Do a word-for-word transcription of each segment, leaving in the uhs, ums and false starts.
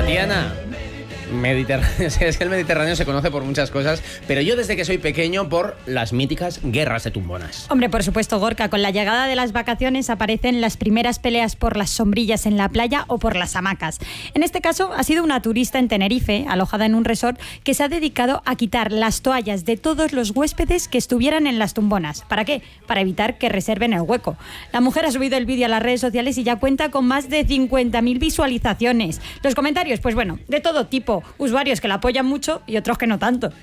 Tatiana. Mediterráneo, es que el Mediterráneo se conoce por muchas cosas, pero yo desde que soy pequeño por las míticas guerras de tumbonas. Hombre, por supuesto, Gorka, con la llegada de las vacaciones aparecen las primeras peleas por las sombrillas en la playa o por las hamacas. En este caso ha sido una turista en Tenerife, alojada en un resort, que se ha dedicado a quitar las toallas de todos los huéspedes que estuvieran en las tumbonas. ¿Para qué? Para evitar que reserven el hueco. La mujer ha subido el vídeo a las redes sociales y ya cuenta con más de cincuenta mil visualizaciones. Los comentarios, pues bueno, de todo tipo. Usuarios que la apoyan mucho y otros que no tanto.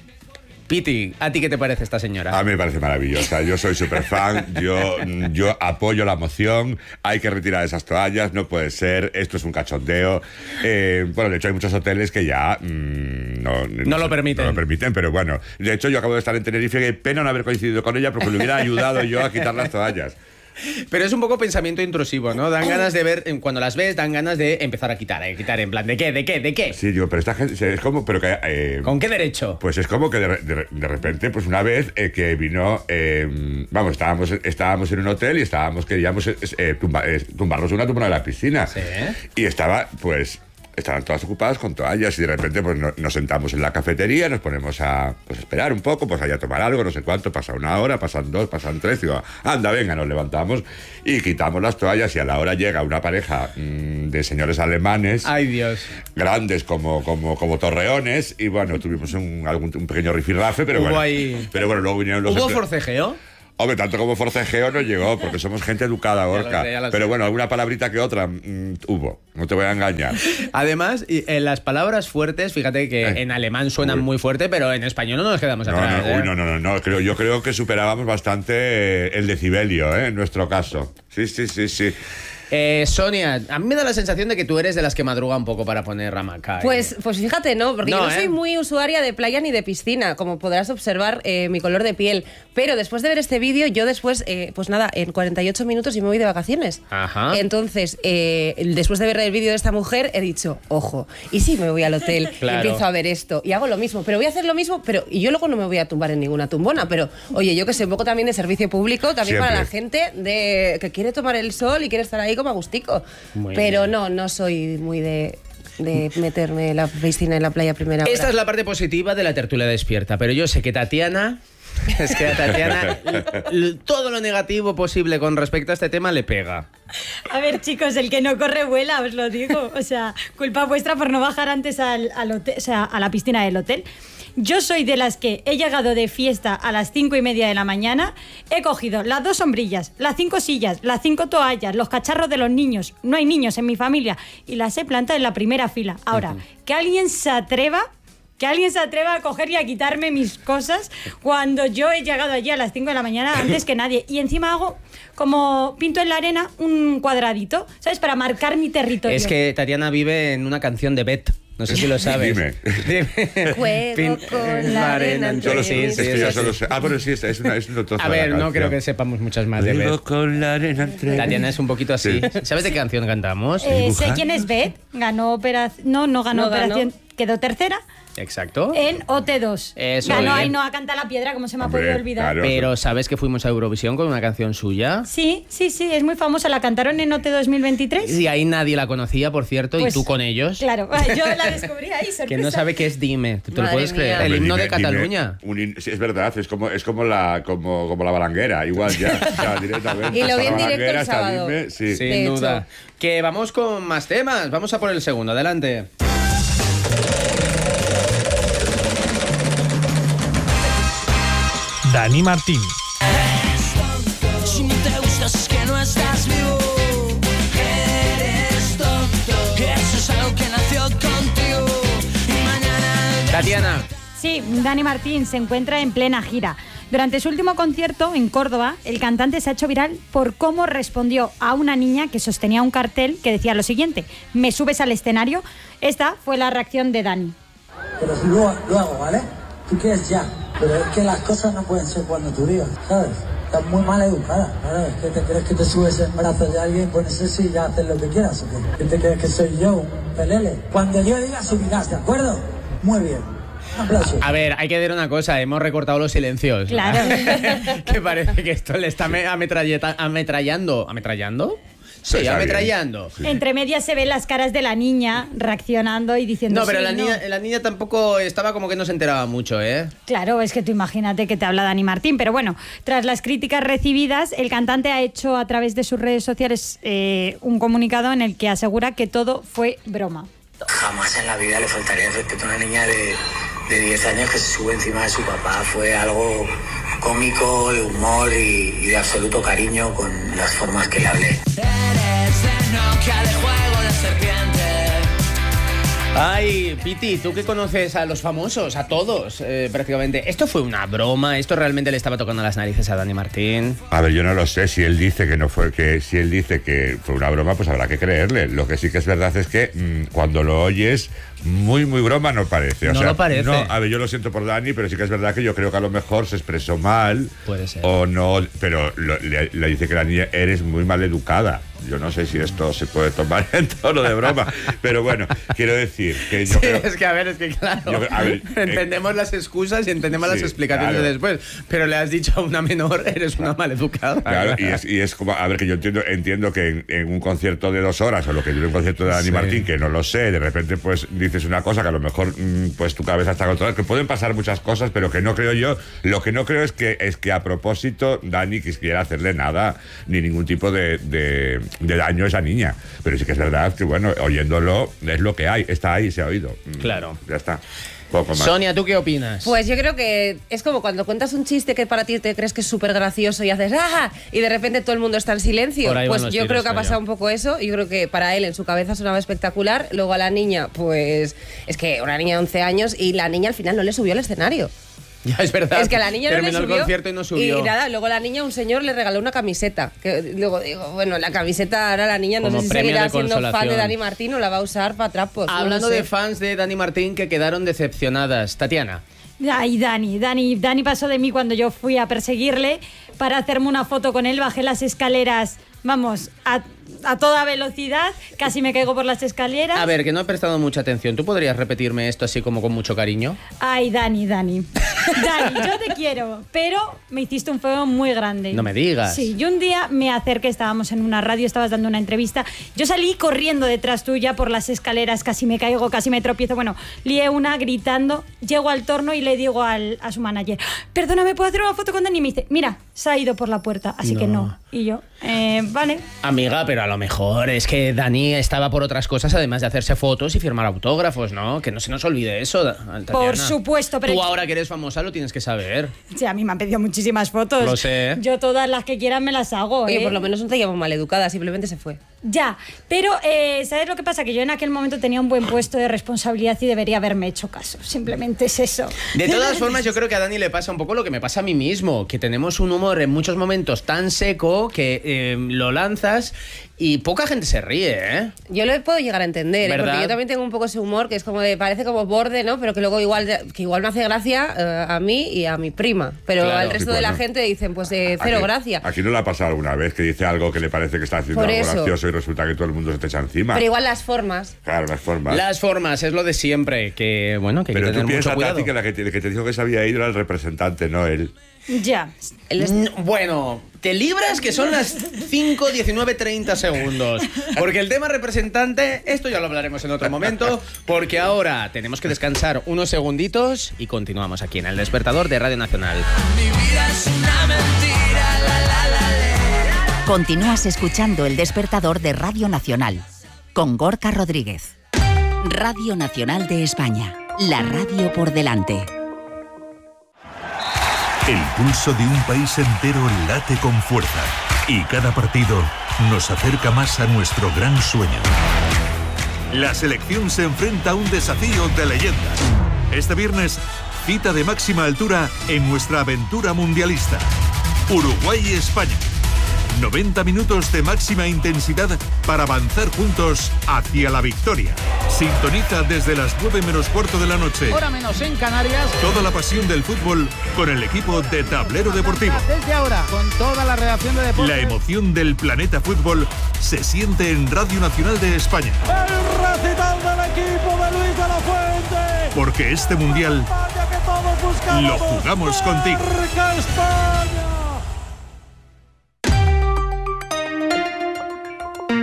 Piti, ¿a ti qué te parece esta señora? A mí me parece maravillosa. Yo soy súper fan. Yo, yo apoyo la moción. Hay que retirar esas toallas. No puede ser. Esto es un cachondeo. Eh, bueno, de hecho hay muchos hoteles que ya mmm, no, no, no lo permiten. No lo permiten, pero bueno. De hecho yo acabo de estar en Tenerife y pena no haber coincidido con ella porque le hubiera ayudado yo a quitar las toallas. Pero es un poco pensamiento intrusivo, ¿no? Dan ganas de ver, cuando las ves, dan ganas de empezar a quitar, a quitar, en plan, ¿de qué? ¿De qué? ¿De qué? Sí, digo, pero esta gente, es como, pero que... Eh, ¿Con qué derecho? Pues es como que de, de, de repente, pues una vez eh, que vino, eh, vamos, estábamos, estábamos en un hotel y estábamos, queríamos eh, tumba, eh, tumbarnos una tumba de la piscina. Sí. Y estaba, pues... Estaban todas ocupadas con toallas y de repente pues no, nos sentamos en la cafetería, nos ponemos a pues, esperar un poco, pues allá a tomar algo, no sé cuánto, pasa una hora, pasan dos, pasan tres, digo, anda, venga, nos levantamos y quitamos las toallas y a la hora llega una pareja mmm, de señores alemanes. ¡Ay, Dios! Grandes como, como, como torreones y bueno, tuvimos un, algún, un pequeño rifirrafe, pero bueno, ahí... pero bueno, luego vinieron los... ¿Hubo forcejeo? Hombre, tanto como forcejeo no llegó, porque somos gente educada, Gorka. Pero bueno, alguna palabrita que otra mmm, hubo, no te voy a engañar. Además, en las palabras fuertes, fíjate que eh. en alemán suenan uy. muy fuerte, pero en español no nos quedamos no, atrás. No, ¿eh? uy, no, no, no, no. Creo, yo creo que superábamos bastante el decibelio, ¿eh? En nuestro caso. Sí, sí, sí, sí. Eh, Sonia, a mí me da la sensación de que tú eres de las que madruga un poco para poner hamaca. ¿eh? Pues, pues fíjate, no, porque no, yo no ¿eh? soy muy usuaria de playa ni de piscina, como podrás observar eh, mi color de piel. Pero después de ver este vídeo, yo después, eh, pues nada, en cuarenta y ocho minutos y me voy de vacaciones. Ajá. Entonces, eh, después de ver el vídeo de esta mujer, he dicho, ojo, ¿y si me voy al hotel claro. y empiezo a ver esto? Y hago lo mismo, pero voy a hacer lo mismo, pero y yo luego no me voy a tumbar en ninguna tumbona, pero oye, yo que sé, un poco también de servicio público, también Siempre. para la gente de que quiere tomar el sol y quiere estar ahí como a gustico. Muy pero bien. no, no soy muy de, de meterme en la piscina en la playa a primera hora. Esta es la parte positiva de la tertulia despierta, pero yo sé que Tatiana... Es que a Tatiana todo lo negativo posible con respecto a este tema le pega. A ver, chicos, el que no corre vuela, os lo digo. O sea, culpa vuestra por no bajar antes al, al hotel, o sea, a la piscina del hotel. Yo soy de las que he llegado de fiesta a las cinco y media de la mañana, he cogido las dos sombrillas, las cinco sillas, las cinco toallas, los cacharros de los niños, no hay niños en mi familia, y las he plantado en la primera fila. Ahora, uh-huh. que alguien se atreva... Que alguien se atreva a coger y a quitarme mis cosas cuando yo he llegado allí a las cinco de la mañana antes que nadie. Y encima hago como pinto en la arena un cuadradito, ¿sabes? Para marcar mi territorio. Es que Tatiana vive en una canción de Bet. No sé si lo sabes. Dime. Dime. Juego Pin con la arena entre Solo sí, mis es que dedos. yo solo sé. Ah, pero sí, es, es, una, es un trozo A ver, de la no canción. creo que sepamos muchas más de Juego Bet. con la arena entre Tatiana es un poquito así. Sí. ¿Sabes de qué canción cantamos? Eh, sé quién es Bet. Ganó operación... No, no ganó No ganó. operación... Quedó tercera. Exacto. En O T dos. Eso, ganó bien. Ainhoa Canta la Piedra, como se me Hombre, ha podido olvidar. claro. Pero ¿sabes que fuimos a Eurovisión con una canción suya? Sí, sí, sí, es muy famosa. La cantaron en O T dos mil veintitrés. Y ahí nadie la conocía, por cierto, Pues, y tú con ellos. Claro, yo la descubrí ahí, sorpresa. Que no sabe qué es Dime. ¿Te lo Madre puedes creer? mía. El Hombre, himno dime, de Cataluña. dime, un hin- sí, es verdad, es como, es como, la, como, como la balanguera, igual ya. O sea, directamente. Y lo vi en Está la directo el balanguera, está sábado. Dime, sí. Sin De duda. hecho. Que vamos con más temas. Vamos a por el segundo. Adelante. Dani Martín. Si no te gustas es que no estás vivo. Eres tonto. Eso es algo que nació contigo. Y mañana... Tatiana. Sí, Dani Martín se encuentra en plena gira. Durante su último concierto en Córdoba, el cantante se ha hecho viral por cómo respondió a una niña que sostenía un cartel que decía lo siguiente: ¿me subes al escenario? Esta fue la reacción de Dani. Pero si lo, lo hago, ¿vale? Tú quieres ya, pero es que las cosas no pueden ser cuando tú digas, ¿sabes? Estás muy mal educada, ¿sabes? ¿Qué te crees que te subes en brazos de alguien, pones eso y ya haces lo que quieras? ¿O qué? ¿Qué te crees que soy yo, un pelele? Cuando yo diga subirás, ¿de acuerdo? Muy bien. Un aplauso. A ver, hay que decir una cosa, hemos recortado los silencios. Claro. Que parece que esto le está ame- ametralleta- ametrallando. ¿Ametrallando? Sí, Está ametrallando. bien. Entre medias se ven las caras de la niña reaccionando y diciendo No, pero sí, la no. niña, la niña tampoco estaba como que no se enteraba mucho, ¿eh? Claro, es que tú imagínate que te habla Dani Martín. Pero bueno, tras las críticas recibidas, el cantante ha hecho a través de sus redes sociales eh, un comunicado en el que asegura que todo fue broma. Jamás en la vida le faltaría el respeto a una niña de, de diez años que se sube encima de su papá. Fue algo cómico, de humor y, y de absoluto cariño con las formas que le hablé. Eres de Nokia, de juego de serpiente. Ay, Piti, tú que conoces a los famosos, a todos, eh, prácticamente. ¿Esto fue una broma? ¿Esto realmente le estaba tocando las narices a Dani Martín? A ver, yo no lo sé. Si él dice que no fue, que si él dice que fue una broma, pues habrá que creerle. Lo que sí que es verdad es que mmm, cuando lo oyes, muy, muy broma no parece. O No sea, lo parece. No, a ver, yo lo siento por Dani, pero sí que es verdad que yo creo que a lo mejor se expresó mal. Puede ser. O no, pero lo- le, le dice que la niña eres muy mal educada. Yo no sé si esto se puede tomar en tono de broma. Pero bueno, quiero decir que yo Sí, creo... es que a ver, es que claro, Yo- a ver, entendemos las excusas y entendemos sí, las explicaciones claro. después, pero le has dicho a una menor, eres una maleducada. Claro, y es, y es como, a ver, que yo entiendo, entiendo que en, en un concierto de dos horas o lo que dure un concierto de Dani Sí. Martín, que no lo sé, de repente pues dices una cosa que a lo mejor mm, pues tu cabeza está controlada, que pueden pasar muchas cosas, pero que no creo yo, lo que no creo es que es que a propósito Dani quisiera hacerle nada, ni ningún tipo de, de, de daño a esa niña. Pero sí que es verdad que, bueno, oyéndolo es lo que hay, está ahí, se ha oído. Mm, Claro. Ya está. Poco más. Sonia, ¿tú qué opinas? Pues yo creo que es como cuando cuentas un chiste que para ti te crees que es súper gracioso y haces ¡ah! Y de repente todo el mundo está en silencio. Por ahí van Pues los yo tiros, creo que ha creo pasado yo. un poco eso. Yo creo que para él en su cabeza sonaba espectacular. Luego a la niña, pues es que una niña de once años y la niña al final no le subió al escenario. Ya es verdad. Es que a la niña no le Terminó subió. el concierto y no subió. Y nada, luego la niña, un señor le regaló una camiseta. Que luego digo, bueno, la camiseta ahora la niña no Como sé si premio seguirá de siendo fan de consolación. Dani Martín o la va a usar para trapos. no lo Hablando sé. de fans de Dani Martín que quedaron decepcionadas. Tatiana. Ay, Dani, Dani, Dani pasó de mí cuando yo fui a perseguirle para hacerme una foto con él, bajé las escaleras, vamos, a, a toda velocidad, casi me caigo por las escaleras. A ver, que no he prestado mucha atención. ¿Tú podrías repetirme esto así como con mucho cariño? Ay, Dani, Dani. Dani, yo te quiero, pero me hiciste un feo muy grande. No me digas. Sí, yo un día me acerqué, estábamos en una radio, estabas dando una entrevista, yo salí corriendo detrás tuya por las escaleras, casi me caigo, casi me tropiezo, bueno, lié una gritando, llego al torno y le digo al, a su manager, perdóname, ¿puedo hacer una foto con Dani? Y me dice, mira, se ha ido por la puerta, así No. que no. Y yo, eh, vale. Amiga, pero a lo mejor es que Dani estaba por otras cosas, además de hacerse fotos y firmar autógrafos, ¿no? Que no se nos olvide eso, Tatiana. Por supuesto, pero- Tú ahora que eres famosa lo tienes que saber. Sí, a mí me han pedido muchísimas fotos. Lo sé. Yo todas las que quieran me las hago, Oye, ¿eh? por lo menos no te llamo maleducada, simplemente se fue. Ya, pero eh, ¿sabes lo que pasa? Que yo en aquel momento tenía un buen puesto de responsabilidad y debería haberme hecho caso. Simplemente es eso. De todas formas, yo creo que a Dani le pasa un poco lo que me pasa a mí mismo, que tenemos un humor en muchos momentos tan seco que eh, lo lanzas y poca gente se ríe, ¿eh? Yo lo puedo llegar a entender, ¿eh? ¿Verdad? Porque yo también tengo un poco ese humor que es como de, parece como borde, ¿no? Pero que luego igual, que igual me hace gracia eh, a mí y a mi prima. Pero Claro. al resto Sí, de la bueno. gente dicen, pues de cero Aquí- gracia. Aquí no le ha pasado alguna vez que dice algo que le parece que está haciendo Por algo eso. gracioso y resulta que todo el mundo se te echa encima. Pero igual las formas. Claro, las formas. Las formas es lo de siempre, que bueno, que hay que Pero tú tener mucho piensas, cuidado. Tati, que la que te, que te dijo que se había ido era el representante, no él. Ya. El est- Mm, Bueno, te libras que son las cinco, diecinueve, treinta segundos. Porque el tema representante, esto ya lo hablaremos en otro momento, porque ahora tenemos que descansar unos segunditos y continuamos aquí en El Despertador de Radio Nacional. Mi vida es una mentira, la la la la. Continúas escuchando El Despertador de Radio Nacional con Gorka Rodríguez. Radio Nacional de España, la radio por delante. El pulso de un país entero late con fuerza y cada partido nos acerca más a nuestro gran sueño. La selección se enfrenta a un desafío de leyenda. Este viernes, cita de máxima altura en nuestra aventura mundialista. Uruguay y España. noventa minutos de máxima intensidad para avanzar juntos hacia la victoria. Sintoniza desde las nueve menos cuarto de la noche. Hora menos en Canarias. Toda la pasión del fútbol con el equipo de Tablero Deportivo. Desde ahora, con toda la redacción de deportes. La emoción del planeta fútbol se siente en Radio Nacional de España. El recital del equipo de Luis de la Fuente. Porque este mundial España que todos buscamos. lo jugamos contigo. ¡Marca España!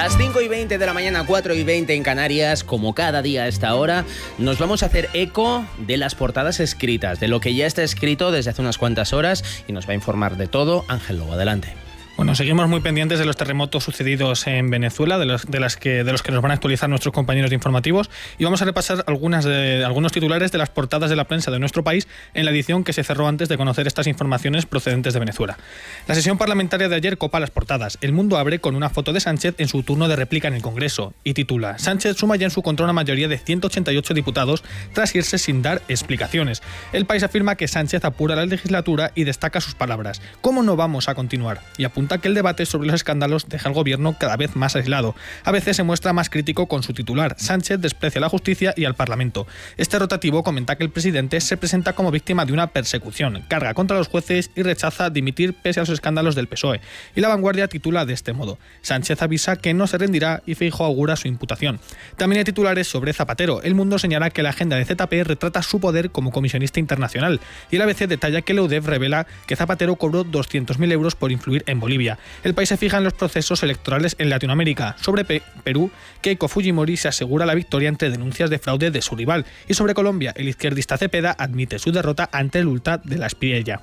Las cinco y veinte de la mañana, cuatro y veinte en Canarias, como cada día a esta hora, nos vamos a hacer eco de las portadas escritas, de lo que ya está escrito desde hace unas cuantas horas, y nos va a informar de todo Ángel Lobo. Adelante. Bueno, seguimos muy pendientes de los terremotos sucedidos en Venezuela, de los, de las que, de los que nos van a actualizar nuestros compañeros de informativos, y vamos a repasar algunas de, algunos titulares de las portadas de la prensa de nuestro país en la edición que se cerró antes de conocer estas informaciones procedentes de Venezuela. La sesión parlamentaria de ayer copa las portadas. El Mundo abre con una foto de Sánchez en su turno de réplica en el Congreso y titula: Sánchez suma ya en su control una mayoría de ciento ochenta y ocho diputados tras irse sin dar explicaciones. El País afirma que Sánchez apura la legislatura y destaca sus palabras: ¿cómo no vamos a continuar? Y apunta que el debate sobre los escándalos deja al gobierno cada vez más aislado. A veces se muestra más crítico con su titular: Sánchez desprecia la justicia y al Parlamento. Este rotativo comenta que el presidente se presenta como víctima de una persecución, carga contra los jueces y rechaza dimitir pese a los escándalos del P S O E. Y La Vanguardia titula de este modo: Sánchez avisa que no se rendirá y Feijóo augura su imputación. También hay titulares sobre Zapatero. El Mundo señala que la agenda de Z P retrata su poder como comisionista internacional, y el A B C detalla que la U D E F revela que Zapatero cobró doscientos mil euros por influir en Bolivia. El País se fija en los procesos electorales en Latinoamérica. Sobre Pe- Perú, Keiko Fujimori se asegura la victoria ante denuncias de fraude de su rival. Y sobre Colombia, el izquierdista Cepeda admite su derrota ante el Ultra de la Espriella.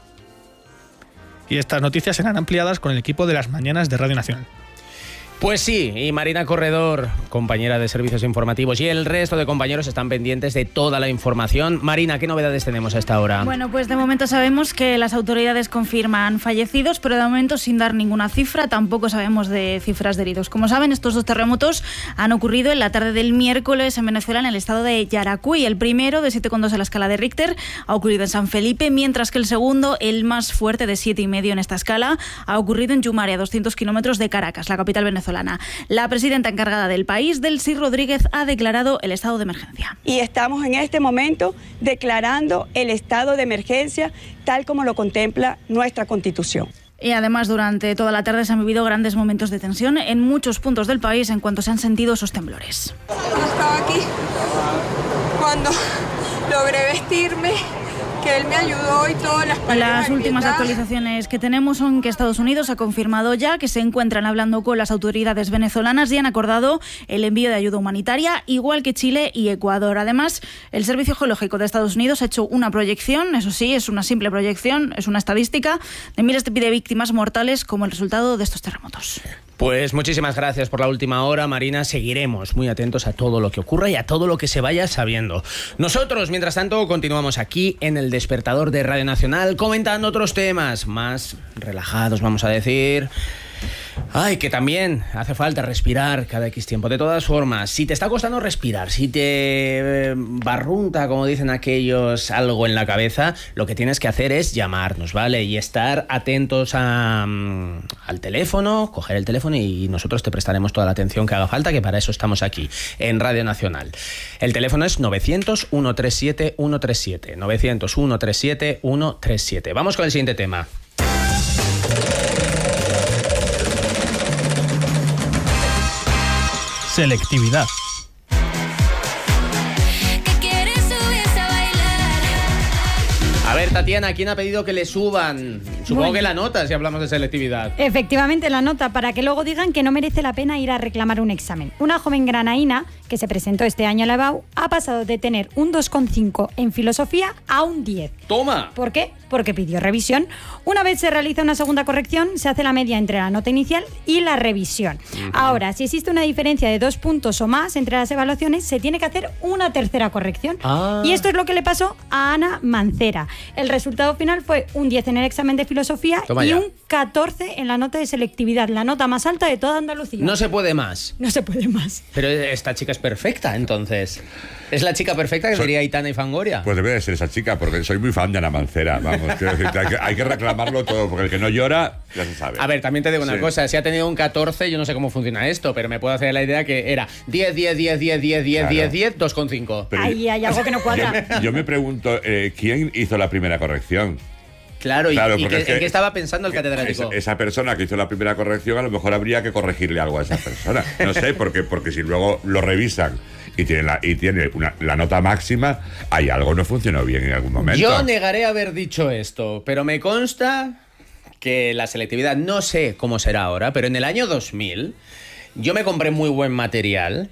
Y estas noticias serán ampliadas con el equipo de las mañanas de Radio Nacional. Pues sí, y Marina Corredor, compañera de servicios informativos, y el resto de compañeros están pendientes de toda la información. Marina, ¿qué novedades tenemos a esta hora? Bueno, pues de momento sabemos que las autoridades confirman fallecidos, pero de momento sin dar ninguna cifra. Tampoco sabemos de cifras de heridos. Como saben, estos dos terremotos han ocurrido en la tarde del miércoles en Venezuela, en el estado de Yaracuy. El primero, de siete coma dos a la escala de Richter, ha ocurrido en San Felipe, mientras que el segundo, el más fuerte, de siete coma cinco en esta escala, ha ocurrido en Yumare, a doscientos kilómetros de Caracas, la capital venezolana. La presidenta encargada del país, Delcy Rodríguez, ha declarado el estado de emergencia. Y estamos en este momento declarando el estado de emergencia tal como lo contempla nuestra Constitución. Y además, durante toda la tarde se han vivido grandes momentos de tensión en muchos puntos del país en cuanto se han sentido esos temblores. Estaba aquí cuando logré vestirme, que él me ayudó y todas las palabras. Las últimas actualizaciones que tenemos son que Estados Unidos ha confirmado ya que se encuentran hablando con las autoridades venezolanas y han acordado el envío de ayuda humanitaria, igual que Chile y Ecuador. Además, el Servicio Geológico de Estados Unidos ha hecho una proyección, eso sí, es una simple proyección, es una estadística, de miles de víctimas mortales como el resultado de estos terremotos. Pues muchísimas gracias por la última hora, Marina. Seguiremos muy atentos a todo lo que ocurra y a todo lo que se vaya sabiendo. Nosotros, mientras tanto, continuamos aquí en el Despertador de Radio Nacional comentando otros temas más relajados, vamos a decir. Ay, que también hace falta respirar cada X tiempo. De todas formas, si te está costando respirar, si te barrunta, como dicen aquellos, algo en la cabeza, lo que tienes que hacer es llamarnos, ¿vale? Y estar atentos a, um, al teléfono, coger el teléfono y nosotros te prestaremos toda la atención que haga falta, que para eso estamos aquí, en Radio Nacional. El teléfono es novecientos, ciento treinta y siete, ciento treinta y siete. novecientos, ciento treinta y siete, ciento treinta y siete. Vamos con el siguiente tema. Selectividad. A ver, Tatiana, ¿quién ha pedido que le suban? Supongo Bueno. que la nota, si hablamos de selectividad. Efectivamente, la nota, para que luego digan que no merece la pena ir a reclamar un examen. Una joven granaína que se presentó este año a la E B A U ha pasado de tener un dos coma cinco en filosofía a un diez. ¡Toma! ¿Por qué? Porque pidió revisión. Una vez se realiza una segunda corrección, se hace la media entre la nota inicial y la revisión. Uh-huh. Ahora, si existe una diferencia de dos puntos o más entre las evaluaciones, se tiene que hacer una tercera corrección. Ah. Y esto es lo que le pasó a Ana Mancera. El resultado final fue un diez en el examen de filosofía Toma y ya. un catorce en la nota de selectividad, la nota más alta de toda Andalucía. No se puede más. No se puede más. Pero esta chica es perfecta, entonces. ¿Es la chica perfecta que Soy- sería Aitana y Fangoria? Pues debe de ser esa chica, porque soy muy fan de Ana Mancera. Vamos, quiero decirte, hay que, hay que reclamarlo todo, porque el que no llora, ya se sabe. A ver, también te digo una Sí. cosa, si ha tenido un catorce, yo no sé cómo funciona esto, pero me puedo hacer la idea que era diez, diez, diez, diez, diez, diez, Claro. diez, diez, dos coma cinco. Pero Ahí hay algo que no cuadra. Yo me pregunto, eh, ¿quién hizo la primera corrección? Claro, y, Claro, y porque que- es que- ¿en qué estaba pensando el catedrático? Esa, esa persona que hizo la primera corrección, a lo mejor habría que corregirle algo a esa persona. No sé, porque, porque si luego lo revisan y tiene, la, y tiene una, la nota máxima, hay algo no funcionó bien en algún momento. Yo negaré haber dicho esto, pero me consta que la selectividad, no sé cómo será ahora, pero en el año dos mil Yo me compré muy buen material.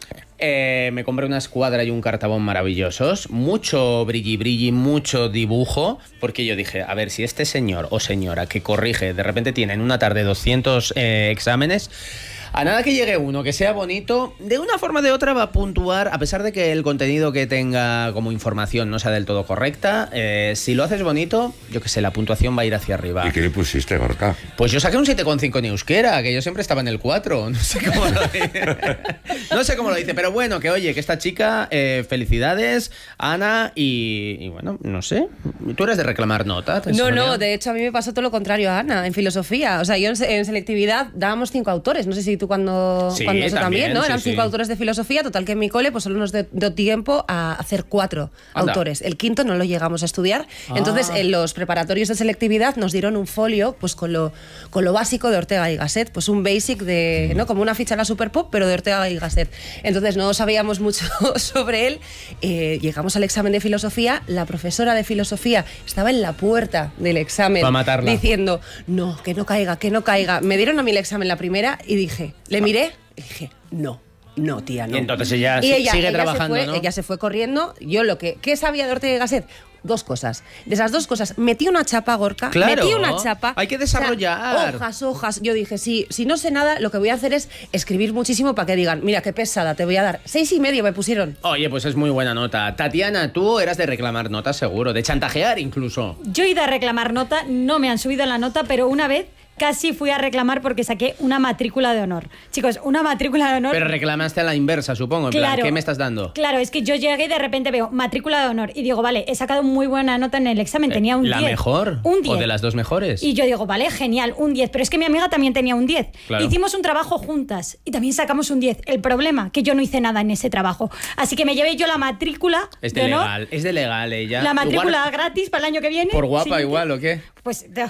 Eh, me compré una escuadra y un cartabón maravillosos, mucho brilli brilli, mucho dibujo, porque yo dije, a ver, si este señor o señora que corrige, de repente tiene en una tarde doscientos eh, exámenes, a nada que llegue uno que sea bonito, de una forma o de otra va a puntuar, a pesar de que el contenido que tenga como información no sea del todo correcta, eh, si lo haces bonito, yo que sé, la puntuación va a ir hacia arriba. ¿Y qué le pusiste, Gorka? Pues yo saqué un siete coma cinco en euskera, que yo siempre estaba en el cuatro, no sé cómo lo dice. No sé cómo lo dice, pero bueno, que oye, que esta chica, eh, felicidades, Ana, y, y bueno, no sé, ¿tú eres de reclamar nota? No, Sonia? no, de hecho a mí me pasó todo lo contrario a Ana, en filosofía. O sea, yo en, en selectividad dábamos cinco autores, no sé si tú cuando, Sí, cuando eso también, también, ¿no? sí, Eran sí. cinco autores de filosofía, total que en mi cole pues solo nos dio dio tiempo a hacer cuatro Anda. autores. El quinto no lo llegamos a estudiar. Ah. Entonces, en los preparatorios de selectividad nos dieron un folio pues con lo, con lo básico de Ortega y Gasset, pues un basic de, ¿no? Como una ficha a la Super Pop, pero de Ortega y Gasset. Entonces no sabíamos mucho sobre él. Eh, llegamos al examen de filosofía, la profesora de filosofía estaba en la puerta del examen Pa' matarla. diciendo, no, que no caiga, que no caiga. Me dieron a mí el examen la primera y dije, le miré y dije, no. No, tía, no. Y entonces ella Y si- ella, sigue ella trabajando, se fue, ¿no? Ella se fue corriendo. Yo lo que... ¿Qué sabía de Ortega y Gasset? Dos cosas. De esas dos cosas, metí una chapa, Gorka. Claro, Metí una chapa. hay que O sea, desarrollar. hojas, hojas. Yo dije, sí, si no sé nada, lo que voy a hacer es escribir muchísimo para que digan, mira, qué pesada, te voy a dar. Seis y medio me pusieron. Oye, pues es muy buena nota. Tatiana, tú eras de reclamar notas seguro, de chantajear incluso. Yo he ido a reclamar nota, no me han subido la nota, pero una vez casi fui a reclamar porque saqué una matrícula de honor. Chicos, una matrícula de honor... Pero reclamaste a la inversa, supongo. En Claro. plan, ¿qué me estás dando? Claro, es que yo llegué y de repente veo matrícula de honor y digo, vale, he sacado muy buena nota en el examen, tenía un ¿La diez. mejor? Un diez. ¿O de las dos mejores? Y yo digo, vale, genial, un diez. Pero es que mi amiga también tenía un diez. Claro. Hicimos un trabajo juntas y también sacamos un diez. El problema, que yo no hice nada en ese trabajo. Así que me llevé yo la matrícula Es de de honor, legal, es de legal ella. la matrícula Igual- gratis para el año que viene. ¿Por guapa Siguiente. igual o qué? Pues te-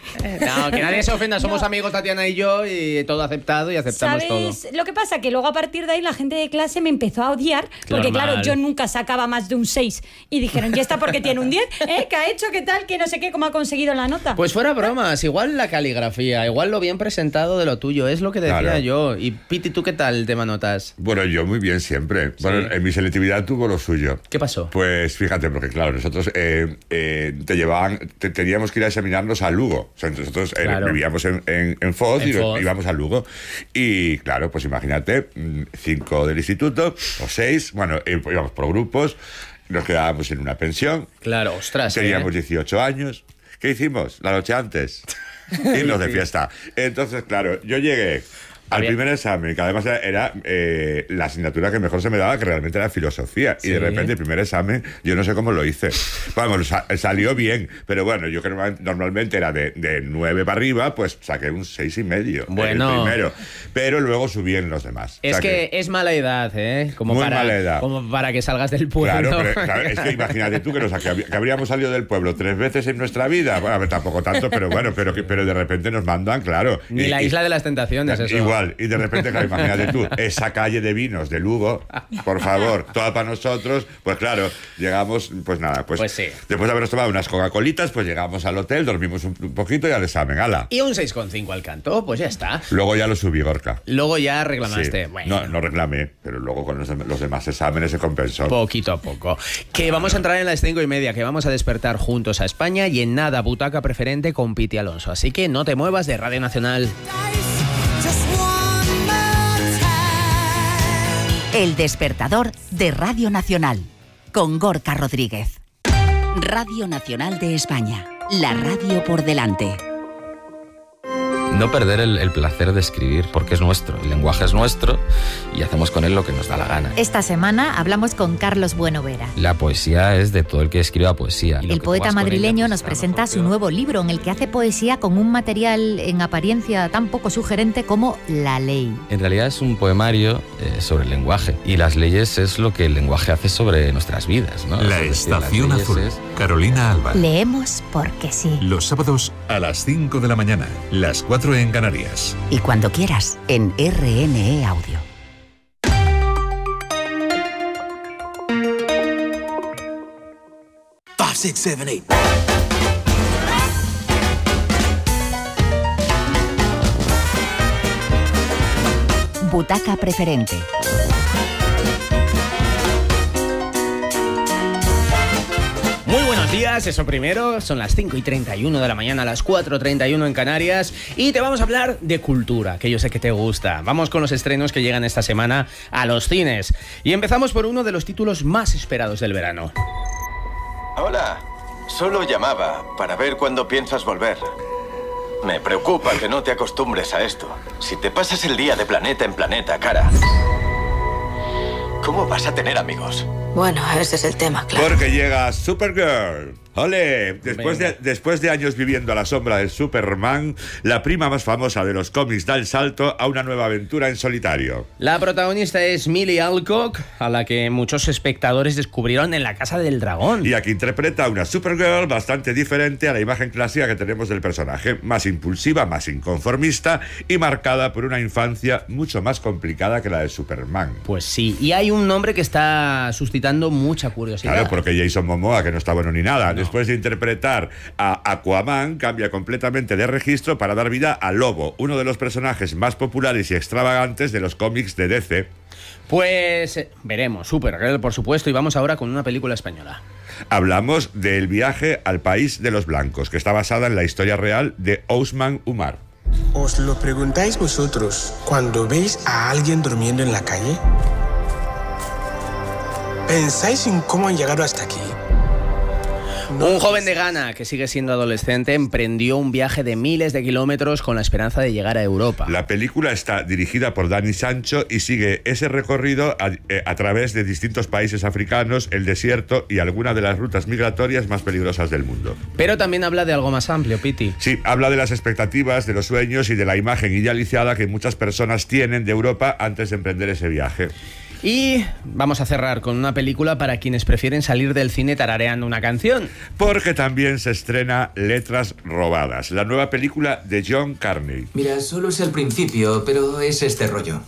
No, que nadie se ofenda, somos amigos Tatiana y yo y todo aceptado y aceptamos ¿Sabes todo. lo que pasa? Que luego a partir de ahí la gente de clase me empezó a odiar porque Normal. claro, yo nunca sacaba más de un seis y dijeron, ¿y esta porque tiene un diez? ¿Eh? ¿Qué ha hecho? ¿Qué tal? ¿Qué no sé qué? ¿Cómo ha conseguido la nota? Pues fuera bromas, igual la caligrafía, igual lo bien presentado de lo tuyo, es lo que decía Claro. yo. Y Piti, ¿tú qué tal el tema notas? Bueno, yo muy bien siempre. Bueno, en mi selectividad tuvo lo suyo. ¿Qué pasó? Pues fíjate, porque claro, nosotros eh, eh, te llevaban, te- teníamos que ir a examinarnos a Lugo. O sea, nosotros eh, Claro. vivíamos en, en, en Foz En y nos Foz. íbamos a Lugo. Y claro, pues imagínate, mm, cinco del instituto o seis, bueno, eh, íbamos por grupos, nos quedábamos en una pensión. Claro, ostras. Teníamos ¿eh? dieciocho años. ¿Qué hicimos? La noche antes. Irnos de fiesta. Entonces, claro, yo llegué al Había- primer examen, que además era, era, eh, la asignatura que mejor se me daba, que realmente era filosofía. Y de Sí. repente, el primer examen, yo no sé cómo lo hice. Vamos, sa- salió bien, pero bueno, yo que normal- normalmente era de, de nueve para arriba, pues saqué un seis y medio. Bueno. El primero. Pero luego subí en los demás. Es O sea que, es mala edad, ¿eh? Como Muy para, mala edad. Como para que salgas del pueblo. Claro, pero, claro, es que imagínate tú que, nos, que, habrí- que habríamos salido del pueblo tres veces en nuestra vida. Bueno, a ver, tampoco tanto, pero bueno, pero, que, pero de repente nos mandan, claro. Ni Y- la y- isla de las tentaciones, eso. Igual, y de repente, claro, imagínate tú, esa calle de vinos de Lugo, por favor, toda para nosotros, pues claro, llegamos, pues nada, pues, Pues sí. después de habernos tomado unas Coca-Colitas, pues llegamos al hotel, dormimos un, un poquito y al examen, ala. Y un seis coma cinco al canto, pues ya está. Luego ya lo subí, Gorka. Luego ya reclamaste. Sí. Bueno. No, no reclamé, pero luego con los, dem- los demás exámenes se compensó. Poquito a poco. Que vamos a entrar en las cinco y media, que vamos a despertar juntos a España y en nada, butaca preferente con Piti Alonso. Así que no te muevas de Radio Nacional. El despertador de Radio Nacional con Gorka Rodríguez. Radio Nacional de España, la radio por delante. No perder el, el placer de escribir, porque es nuestro, el lenguaje es nuestro y hacemos con él lo que nos da la gana. Esta semana hablamos con Carlos Bueno Vera. La poesía es de todo el que escriba poesía. Y lo El que tú poeta hagas con madrileño ella, nos pues, presenta su nuevo libro en el que hace poesía con un material en apariencia tan poco sugerente como la ley. En realidad es un poemario eh, sobre el lenguaje y las leyes es lo que el lenguaje hace sobre nuestras vidas, ¿no? La Es decir, las Estación leyes Azul. es- Carolina Alba. Leemos porque sí. Los sábados a las cinco de la mañana, las cuatro en Canarias. Y cuando quieras, en R N E Audio. Five, six, seven, eight. Butaca Preferente. Muy buenos días, eso primero, son las cinco y treinta y uno de la mañana, las cuatro y treinta y uno en Canarias, y te vamos a hablar de cultura, que yo sé que te gusta. Vamos con los estrenos que llegan esta semana a los cines. Y empezamos por uno de los títulos más esperados del verano. Hola, solo llamaba para ver cuándo piensas volver. Me preocupa que no te acostumbres a esto. Si te pasas el día de planeta en planeta, cara, ¿cómo vas a tener amigos? Bueno, ese es el tema, claro. Porque llega Supergirl. ¡Ole! Después de, después de años viviendo a la sombra del Superman, la prima más famosa de los cómics da el salto a una nueva aventura en solitario. La protagonista es Millie Alcock, a la que muchos espectadores descubrieron en La Casa del Dragón. Y aquí interpreta a una Supergirl bastante diferente a la imagen clásica que tenemos del personaje. Más impulsiva, más inconformista y marcada por una infancia mucho más complicada que la de Superman. Pues sí, y hay un nombre que está suscitando mucha curiosidad. Claro, porque Jason Momoa, que no está bueno ni nada, no. Después de interpretar a Aquaman, cambia completamente de registro para dar vida a Lobo, uno de los personajes más populares y extravagantes de los cómics de D C. Pues eh, veremos, Supergirl, por supuesto, y vamos ahora con una película española. Hablamos del viaje al país de los blancos, que está basada en la historia real de Ousmane Umar. ¿Os lo preguntáis vosotros cuando veis a alguien durmiendo en la calle? ¿Pensáis en cómo han llegado hasta aquí? Un joven de Ghana, que sigue siendo adolescente, emprendió un viaje de miles de kilómetros con la esperanza de llegar a Europa. La película está dirigida por Dani Sancho y sigue ese recorrido a, a través de distintos países africanos, el desierto y algunas de las rutas migratorias más peligrosas del mundo. Pero también habla de algo más amplio, Piti. Sí, habla de las expectativas, de los sueños y de la imagen idealizada que muchas personas tienen de Europa antes de emprender ese viaje. Y vamos a cerrar con una película para quienes prefieren salir del cine tarareando una canción. Porque también se estrena Letras Robadas, la nueva película de John Carney. Mira, solo es el principio, pero es este rollo.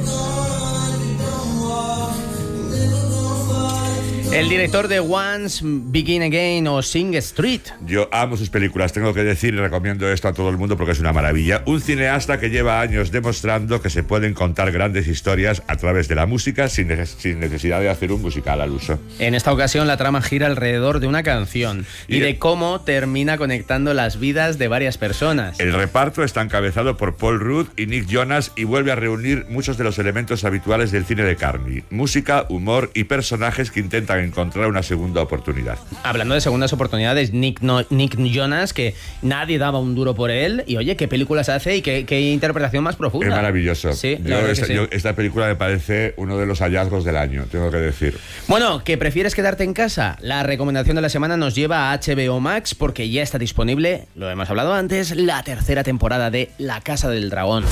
El director de Once, Begin Again o Sing Street. Yo amo sus películas, tengo que decir, y recomiendo esto a todo el mundo porque es una maravilla. Un cineasta que lleva años demostrando que se pueden contar grandes historias a través de la música sin, neces- sin necesidad de hacer un musical al uso. En esta ocasión la trama gira alrededor de una canción y, y de cómo termina conectando las vidas de varias personas. El reparto está encabezado por Paul Rudd y Nick Jonas y vuelve a reunir muchos de los elementos habituales del cine de Carney. Música, humor y personajes que intentan encontrar una segunda oportunidad. Hablando de segundas oportunidades, Nick, no, Nick Jonas, que nadie daba un duro por él, y oye, qué películas hace y qué, qué interpretación más profunda. Es maravilloso. Sí, yo, esta, sí. yo, esta película me parece uno de los hallazgos del año, tengo que decir. Bueno, ¿que prefieres quedarte en casa? La recomendación de la semana nos lleva a H B O Max porque ya está disponible, lo hemos hablado antes, la tercera temporada de La Casa del Dragón.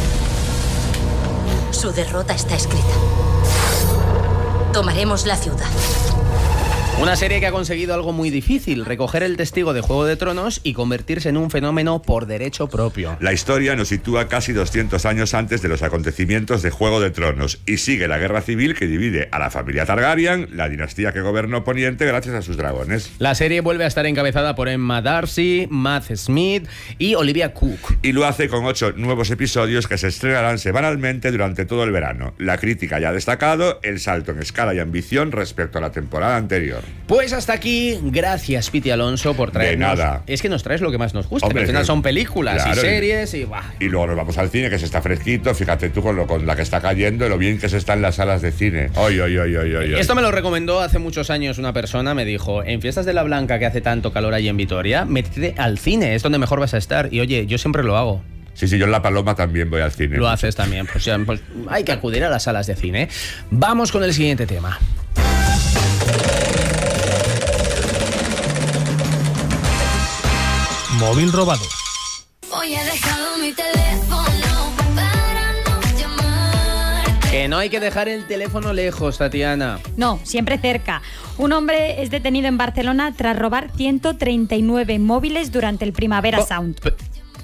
Su derrota está escrita. Tomaremos la ciudad. Una serie que ha conseguido algo muy difícil, recoger el testigo de Juego de Tronos y convertirse en un fenómeno por derecho propio. La historia nos sitúa casi doscientos años antes de los acontecimientos de Juego de Tronos y sigue la guerra civil que divide a la familia Targaryen, la dinastía que gobernó Poniente gracias a sus dragones. La serie vuelve a estar encabezada por Emma Darcy, Matt Smith y Olivia Cook. Y lo hace con ocho nuevos episodios que se estrenarán semanalmente durante todo el verano. La crítica ya ha destacado el salto en escala y ambición respecto a la temporada anterior. Pues hasta aquí, gracias Piti Alonso por traernos. De nada. Es que nos traes lo que más nos gusta, Hombre, que al final que, son películas claro, y series y bah. Y luego nos vamos al cine, que se está fresquito, fíjate tú con, lo, con la que está cayendo, lo bien que se está en las salas de cine. Oy, oy, oy, oy, oy. Esto me lo recomendó hace muchos años una persona, me dijo, en Fiestas de la Blanca que hace tanto calor ahí en Vitoria, métete al cine, es donde mejor vas a estar. Y oye, yo siempre lo hago. Sí, sí, yo en La Paloma también voy al cine. Lo haces también, pues, ya, pues hay que acudir a las salas de cine. Vamos con el siguiente tema. Móvil robado. Hoy he dejado mi teléfono para no llamarte. Que no hay que dejar el teléfono lejos, Tatiana. No, siempre cerca. Un hombre es detenido en Barcelona tras robar ciento treinta y nueve móviles durante el Primavera Oh, Sound. P-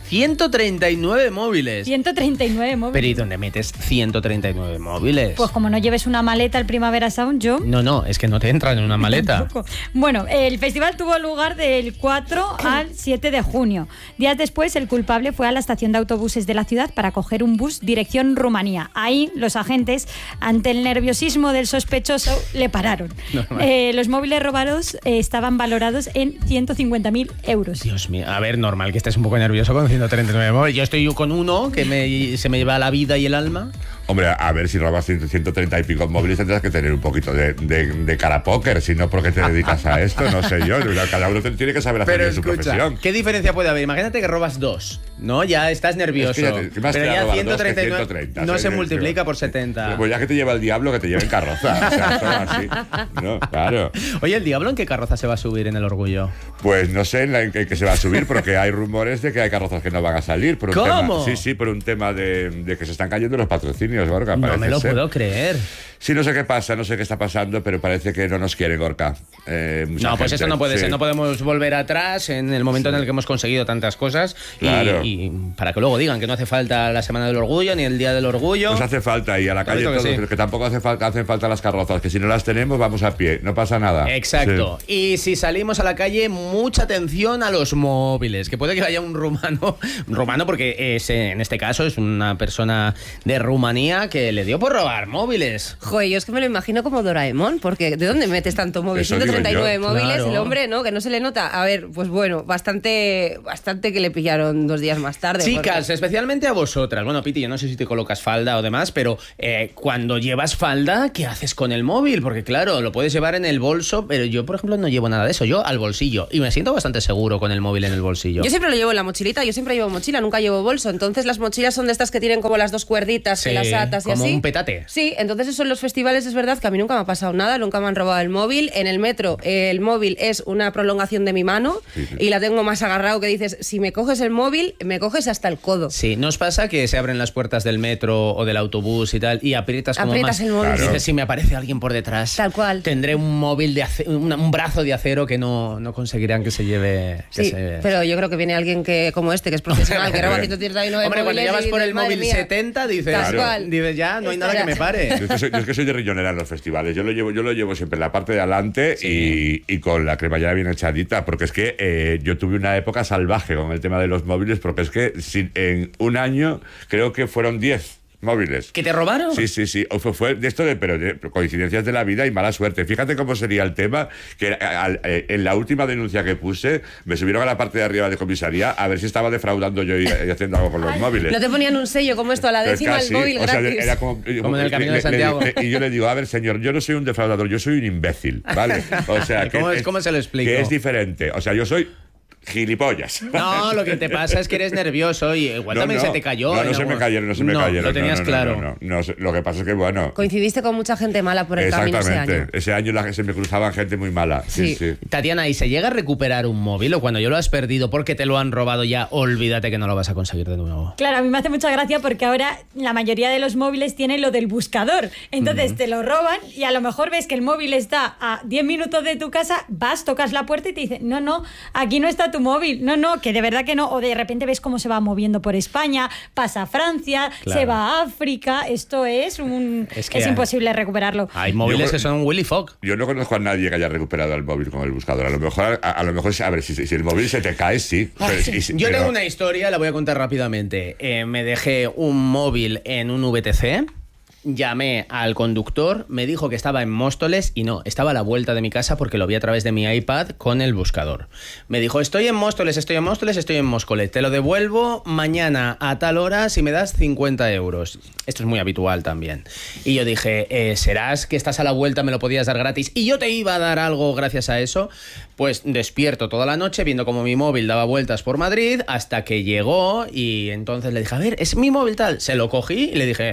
ciento treinta y nueve móviles. ciento treinta y nueve móviles. Pero ¿y dónde metes ciento treinta y nueve móviles? Pues como no lleves una maleta al Primavera Sound, yo... No, no, es que no te entran en una maleta. Bueno, el festival tuvo lugar del cuatro al siete de junio. Días después, el culpable fue a la estación de autobuses de la ciudad para coger un bus dirección Rumanía. Ahí, los agentes, ante el nerviosismo del sospechoso, le pararon. Eh, los móviles robados eh, estaban valorados en ciento cincuenta mil euros. Dios mío, a ver, normal que estés un poco nervioso con ciento treinta y nueve móviles. Yo estoy con uno que me, se me lleva la vida y el alma. Hombre, a ver, si robas ciento treinta y pico móviles tendrás que tener un poquito de, de, de cara póker, si no, ¿por qué te dedicas a esto? No sé yo, cada uno tiene que saber hacer Pero bien su escucha, profesión. ¿qué diferencia puede haber? Imagínate que robas dos, ¿no? Ya estás nervioso. Es que ya te- ¿qué más pero te da ya robar ciento treinta y nueve dos que ciento treinta? no O sea, se que- multiplica por setenta. Pues ya que te lleva el diablo, que te lleve en carroza. O sea, todo así. No, claro. Oye, ¿el diablo en qué carroza se va a subir en el Orgullo? Pues no sé en, la, en qué que se va a subir, porque hay rumores de que hay carrozas que no van a salir. Por un ¿Cómo? Tema, sí, sí, por un tema de, de que se están cayendo los patrocinios, Gorka. No parece me lo ser. puedo creer. Sí, no sé qué pasa, no sé qué está pasando, pero parece que no nos quiere Gorka. Eh, mucha No, pues gente, esto no puede sí. ser. No podemos volver atrás en el momento en el que hemos conseguido tantas cosas. Y- Claro. Y, para que luego digan que no hace falta la Semana del Orgullo ni el Día del Orgullo. Nos hace falta ir a la Por calle eso que todos, sí. pero que tampoco hace falta, hacen falta las carrozas, que si no las tenemos vamos a pie, no pasa nada. Exacto. Sí. Y si salimos a la calle, mucha atención a los móviles. Que puede que haya un rumano, un rumano porque es, eh, en este caso es una persona de Rumanía que le dio por robar móviles. Joder, yo es que me lo imagino como Doraemon, porque ¿de dónde metes tanto móvil? Eso digo ciento treinta y nueve yo. móviles, Claro. el hombre, ¿no? Que no se le nota. A ver, pues bueno, bastante, bastante que le pillaron dos días más tarde. Chicas, especialmente a vosotras. Bueno, Piti, yo no sé si te colocas falda o demás, pero eh, cuando llevas falda, ¿qué haces con el móvil? Porque claro, lo puedes llevar en el bolso, pero yo, por ejemplo, no llevo nada de eso. Yo al bolsillo. Y me siento bastante seguro con el móvil en el bolsillo. Yo siempre lo llevo en la mochilita, yo siempre llevo mochila, nunca llevo bolso. Entonces las mochilas son de estas que tienen como las dos cuerditas, que Sí, las atas y como así. un petate. Sí, entonces eso en los festivales es verdad que a mí nunca me ha pasado nada, nunca me han robado el móvil. En el metro el móvil es una prolongación de mi mano y la tengo más agarrado que dices, si me coges el móvil, me coges hasta el codo. Sí, ¿nos pasa que se abren las puertas del metro o del autobús y tal y aprietas como Aprietas más? el móvil. Y Claro. dices, si me aparece alguien por detrás, Tal cual. tendré un móvil de ace- un, un brazo de acero que no, no conseguirán que se lleve. Que Sí, se- pero yo creo que viene alguien que como este, que es profesional, que roba ciento treinta y nueve Hombre, cuando móviles llevas y por dices, el "Madre móvil mía". setenta, dices, Tal cual. dices, ya, no hay nada que me pare. Yo es que, soy, yo es que soy de rillonera en los festivales. Yo lo llevo, yo lo llevo siempre en la parte de adelante y, y con la cremallera bien echadita, porque es que eh, yo tuve una época salvaje con el tema de los móviles, porque es que sin- en un año creo que fueron diez móviles. ¿Que te robaron? Sí, sí, sí. O Fue, fue de esto de, pero de coincidencias de la vida y mala suerte. Fíjate cómo sería el tema, que al- eh, en la última denuncia que puse, me subieron a la parte de arriba de comisaría a ver si estaba defraudando yo y, y haciendo algo con los móviles. No te ponían un sello como esto, a la Pues décima casi, el móvil o sea, gratis. era como, Como en el Camino de le- le- Santiago. le- y yo le digo, a ver, señor, yo no soy un defraudador, yo soy un imbécil, ¿vale? O sea, que ¿Cómo, es, ¿Cómo se lo explico? que es diferente. O sea, yo soy gilipollas. No, lo que te pasa es que eres nervioso y igual No, también no. se te cayó. No, no en se me algún- cayeron, no se me No, cayeron. Lo tenías no, no, claro. No, no, no, no sé, lo que pasa es que, bueno. Coincidiste con mucha gente mala por el camino ese Exactamente. año. Ese año la- se me cruzaban gente muy mala. Sí, sí. Tatiana, ¿y se llega a recuperar un móvil o cuando yo lo has perdido porque te lo han robado ya, olvídate que no lo vas a conseguir de nuevo? Claro, a mí me hace mucha gracia porque ahora la mayoría de los móviles tienen lo del buscador. Entonces te lo roban y a lo mejor ves que el móvil está a diez minutos de tu casa, vas, tocas la puerta y te dicen, no, no, aquí no está tu móvil. No, no, que de verdad que no. O de repente ves cómo se va moviendo por España, pasa a Francia, Claro. se va a África. Esto es un... Es Es, que hay- imposible recuperarlo. Hay móviles Yo- que son un Willy Fogg. Yo no conozco a nadie que haya recuperado el móvil con el buscador. A lo mejor, a, a lo mejor, a ver, si, si el móvil se te cae, sí. Ah, Pero- sí. y si- Yo pero- tengo una historia, la voy a contar rápidamente. Eh, me dejé un móvil en un V T C, llamé al conductor, me dijo que estaba en Móstoles y no, estaba a la vuelta de mi casa porque lo vi a través de mi iPad con el buscador. Me dijo, estoy en Móstoles, estoy en Móstoles, estoy en Móstoles, te lo devuelvo mañana a tal hora si me das cincuenta euros. Esto es muy habitual también. Y yo dije, eh, ¿serás que estás a la vuelta, me lo podías dar gratis y yo te iba a dar algo gracias a eso? Pues despierto toda la noche viendo cómo mi móvil daba vueltas por Madrid hasta que llegó y entonces le dije, a ver, es mi móvil tal. Se lo cogí y le dije,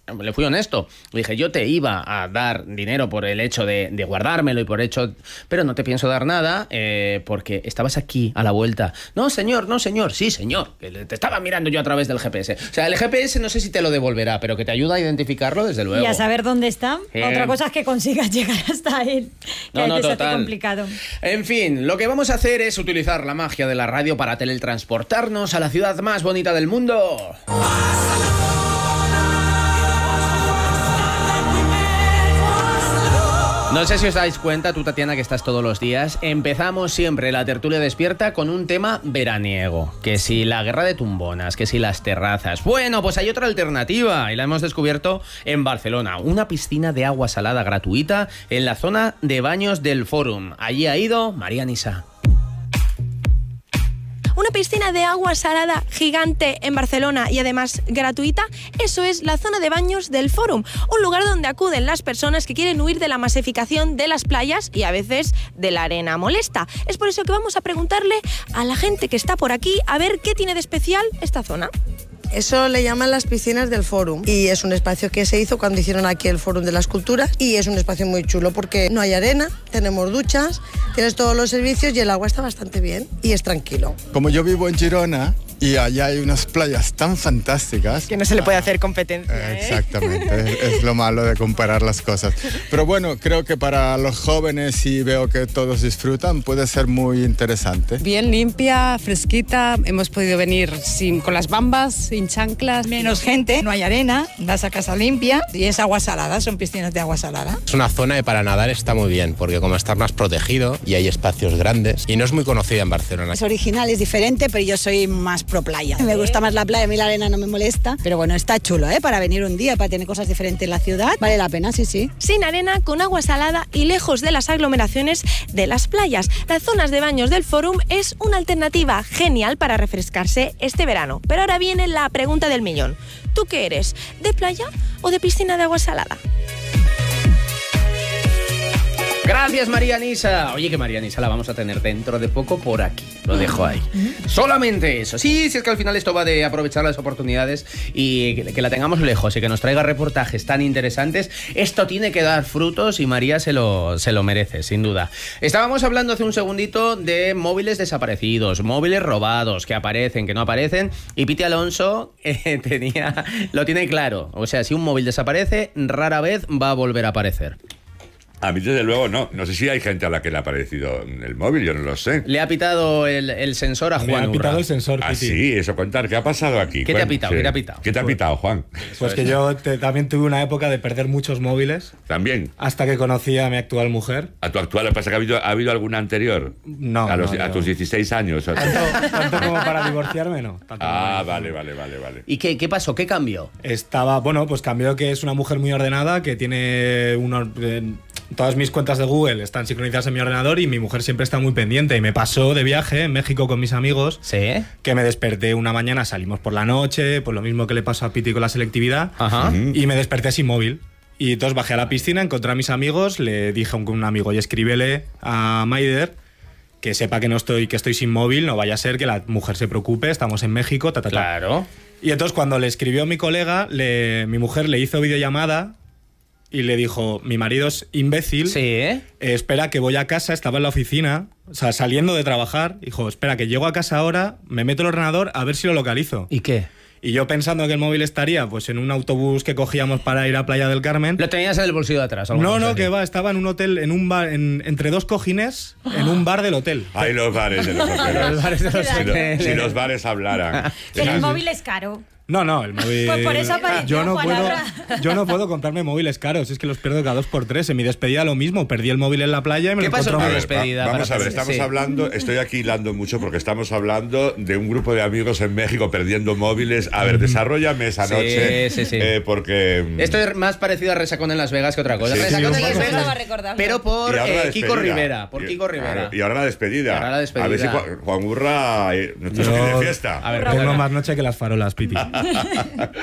le fui honesto. Le dije, yo te iba a dar dinero por el hecho de, de guardármelo y por hecho... Pero no te pienso dar nada eh, porque estabas aquí a la vuelta. No, señor, no, señor. Sí, señor. Que te estaba mirando yo a través del G P S. O sea, el G P S no sé si te lo devolverá, pero que te ayuda a identificarlo, desde luego. Y a saber dónde está. Eh. Otra cosa es que consigas llegar hasta él. Que No, a no, veces total. hace complicado. En fin, lo que vamos a hacer es utilizar la magia de la radio para teletransportarnos a la ciudad más bonita del mundo. No sé si os dais cuenta, tú Tatiana, que estás todos los días, empezamos siempre la tertulia despierta con un tema veraniego. Que si la guerra de tumbonas, que si las terrazas. Bueno, pues hay otra alternativa y la hemos descubierto en Barcelona. Una piscina de agua salada gratuita en la zona de baños del Fórum. Allí ha ido María Nisa. Una piscina de agua salada gigante en Barcelona y además gratuita, eso es la zona de baños del Fórum, un lugar donde acuden las personas que quieren huir de la masificación de las playas y a veces de la arena molesta. Es por eso que vamos a preguntarle a la gente que está por aquí a ver qué tiene de especial esta zona. Eso le llaman las piscinas del Fórum y es un espacio que se hizo cuando hicieron aquí el Fórum de la Escultura y es un espacio muy chulo porque no hay arena, tenemos duchas, tienes todos los servicios y el agua está bastante bien y es tranquilo. Como yo vivo en Girona y allá hay unas playas tan fantásticas que no se le puede hacer competencia, ¿eh? Exactamente, es, es lo malo de comparar las cosas. Pero bueno, creo que para los jóvenes, y veo que todos disfrutan, puede ser muy interesante. Bien limpia, fresquita, hemos podido venir sin, con las bambas, sin chanclas. Menos gente, no hay arena, vas a casa limpia y es agua salada, son piscinas de agua salada. Es una zona que para nadar está muy bien, porque como está más protegido y hay espacios grandes y no es muy conocida en Barcelona. Es original, es diferente, pero yo soy más pro playa. Me gusta más la playa, a mí la arena no me molesta, pero bueno, está chulo, ¿eh? Para venir un día, para tener cosas diferentes en la ciudad, vale la pena, sí, sí. Sin arena, con agua salada y lejos de las aglomeraciones de las playas. Las zonas de baños del Fórum es una alternativa genial para refrescarse este verano. Pero ahora viene la pregunta del millón. ¿Tú qué eres? ¿De playa o de piscina de agua salada? Gracias, María Nisa. Oye, que María Nisa la vamos a tener dentro de poco por aquí. Lo dejo ahí. Solamente eso. Sí, sí, es que al final esto va de aprovechar las oportunidades y que, que la tengamos lejos y que nos traiga reportajes tan interesantes. Esto tiene que dar frutos y María se lo, se lo merece, sin duda. Estábamos hablando hace un segundito de móviles desaparecidos, móviles robados, que aparecen, que no aparecen. Y Piti Alonso eh, tenía, lo tiene claro. O sea, si un móvil desaparece, rara vez va a volver a aparecer. A mí, desde luego, no. No sé si hay gente a la que le ha aparecido el móvil, yo no lo sé. Le ha pitado el, el sensor a Juan. Le ha pitado Urra. el sensor, Ah, Piti. sí, eso contar. ¿Qué ha pasado aquí? ¿Qué te ha pitado? Sí. ¿Qué te ha pitado? ¿Qué te ha pitado, Juan? Pues que yo te- también tuve una época de perder muchos móviles. ¿También? Hasta que conocí a mi actual mujer. ¿A tu actual? ¿Pasa que ha habido, ha habido alguna anterior? No, A, los- no, a no. tus dieciséis años. Tanto como para divorciarme, no. Tanto Ah, como- vale, vale, vale, vale. ¿Y qué, qué pasó? ¿Qué cambió? Estaba, bueno, pues cambió que es una mujer muy ordenada, que tiene unos... eh, todas mis cuentas de Google están sincronizadas en mi ordenador y mi mujer siempre está muy pendiente. Y me pasó de viaje en México con mis amigos. ¿Sí? Que me desperté una mañana, salimos por la noche, pues lo mismo que le pasó a Piti con la selectividad. Ajá. Y me desperté sin móvil. Y entonces bajé a la piscina, encontré a mis amigos, le dije a un, un amigo, y escríbele a Maider que sepa que no estoy, que estoy sin móvil, no vaya a ser que la mujer se preocupe, estamos en México, ta, ta, ta. Claro. Y entonces cuando le escribió mi colega, le, mi mujer le hizo videollamada y le dijo, mi marido es imbécil, sí, ¿eh? Eh, espera que voy a casa, estaba en la oficina, o sea, saliendo de trabajar, dijo, espera que llego a casa ahora, me meto el ordenador a ver si lo localizo. ¿Y qué? Y yo pensando que el móvil estaría pues en un autobús que cogíamos para ir a Playa del Carmen. ¿Lo tenías en el bolsillo de atrás? No, no, que va, estaba en un hotel, en un bar, en- entre dos cojines, en un bar del hotel. Ay, los bares de los hoteles. Los bares de los Si lo- hoteles. Si los bares hablaran. Pero el móvil es caro. No, no, el móvil... Pues por eso apareció yo no Juan puedo, Abra. yo no puedo comprarme móviles caros, es que los pierdo cada dos por tres. En mi despedida lo mismo, perdí el móvil en la playa y me ¿Qué lo pasó encontré en en tu el- despedida? Va- Vamos para a ver, hacer- estamos sí. hablando, estoy aquí hilando mucho porque estamos hablando de un grupo de amigos en México perdiendo móviles. A ver, desarrollame esa Sí, noche. sí, sí. eh, porque. Esto es más parecido a Resacón en Las Vegas que otra cosa. Sí, Resacón sí, en un Las poco. Vegas, Estaba recordando. pero por Y ahora la eh, Kiko despedida. Rivera. Por Y- Kiko Rivera. claro, y ahora la despedida. Y ahora la despedida. A ver si Juan, Juan Urra eh, no te Yo- de fiesta. A ver, tengo más noche que las farolas, Piti.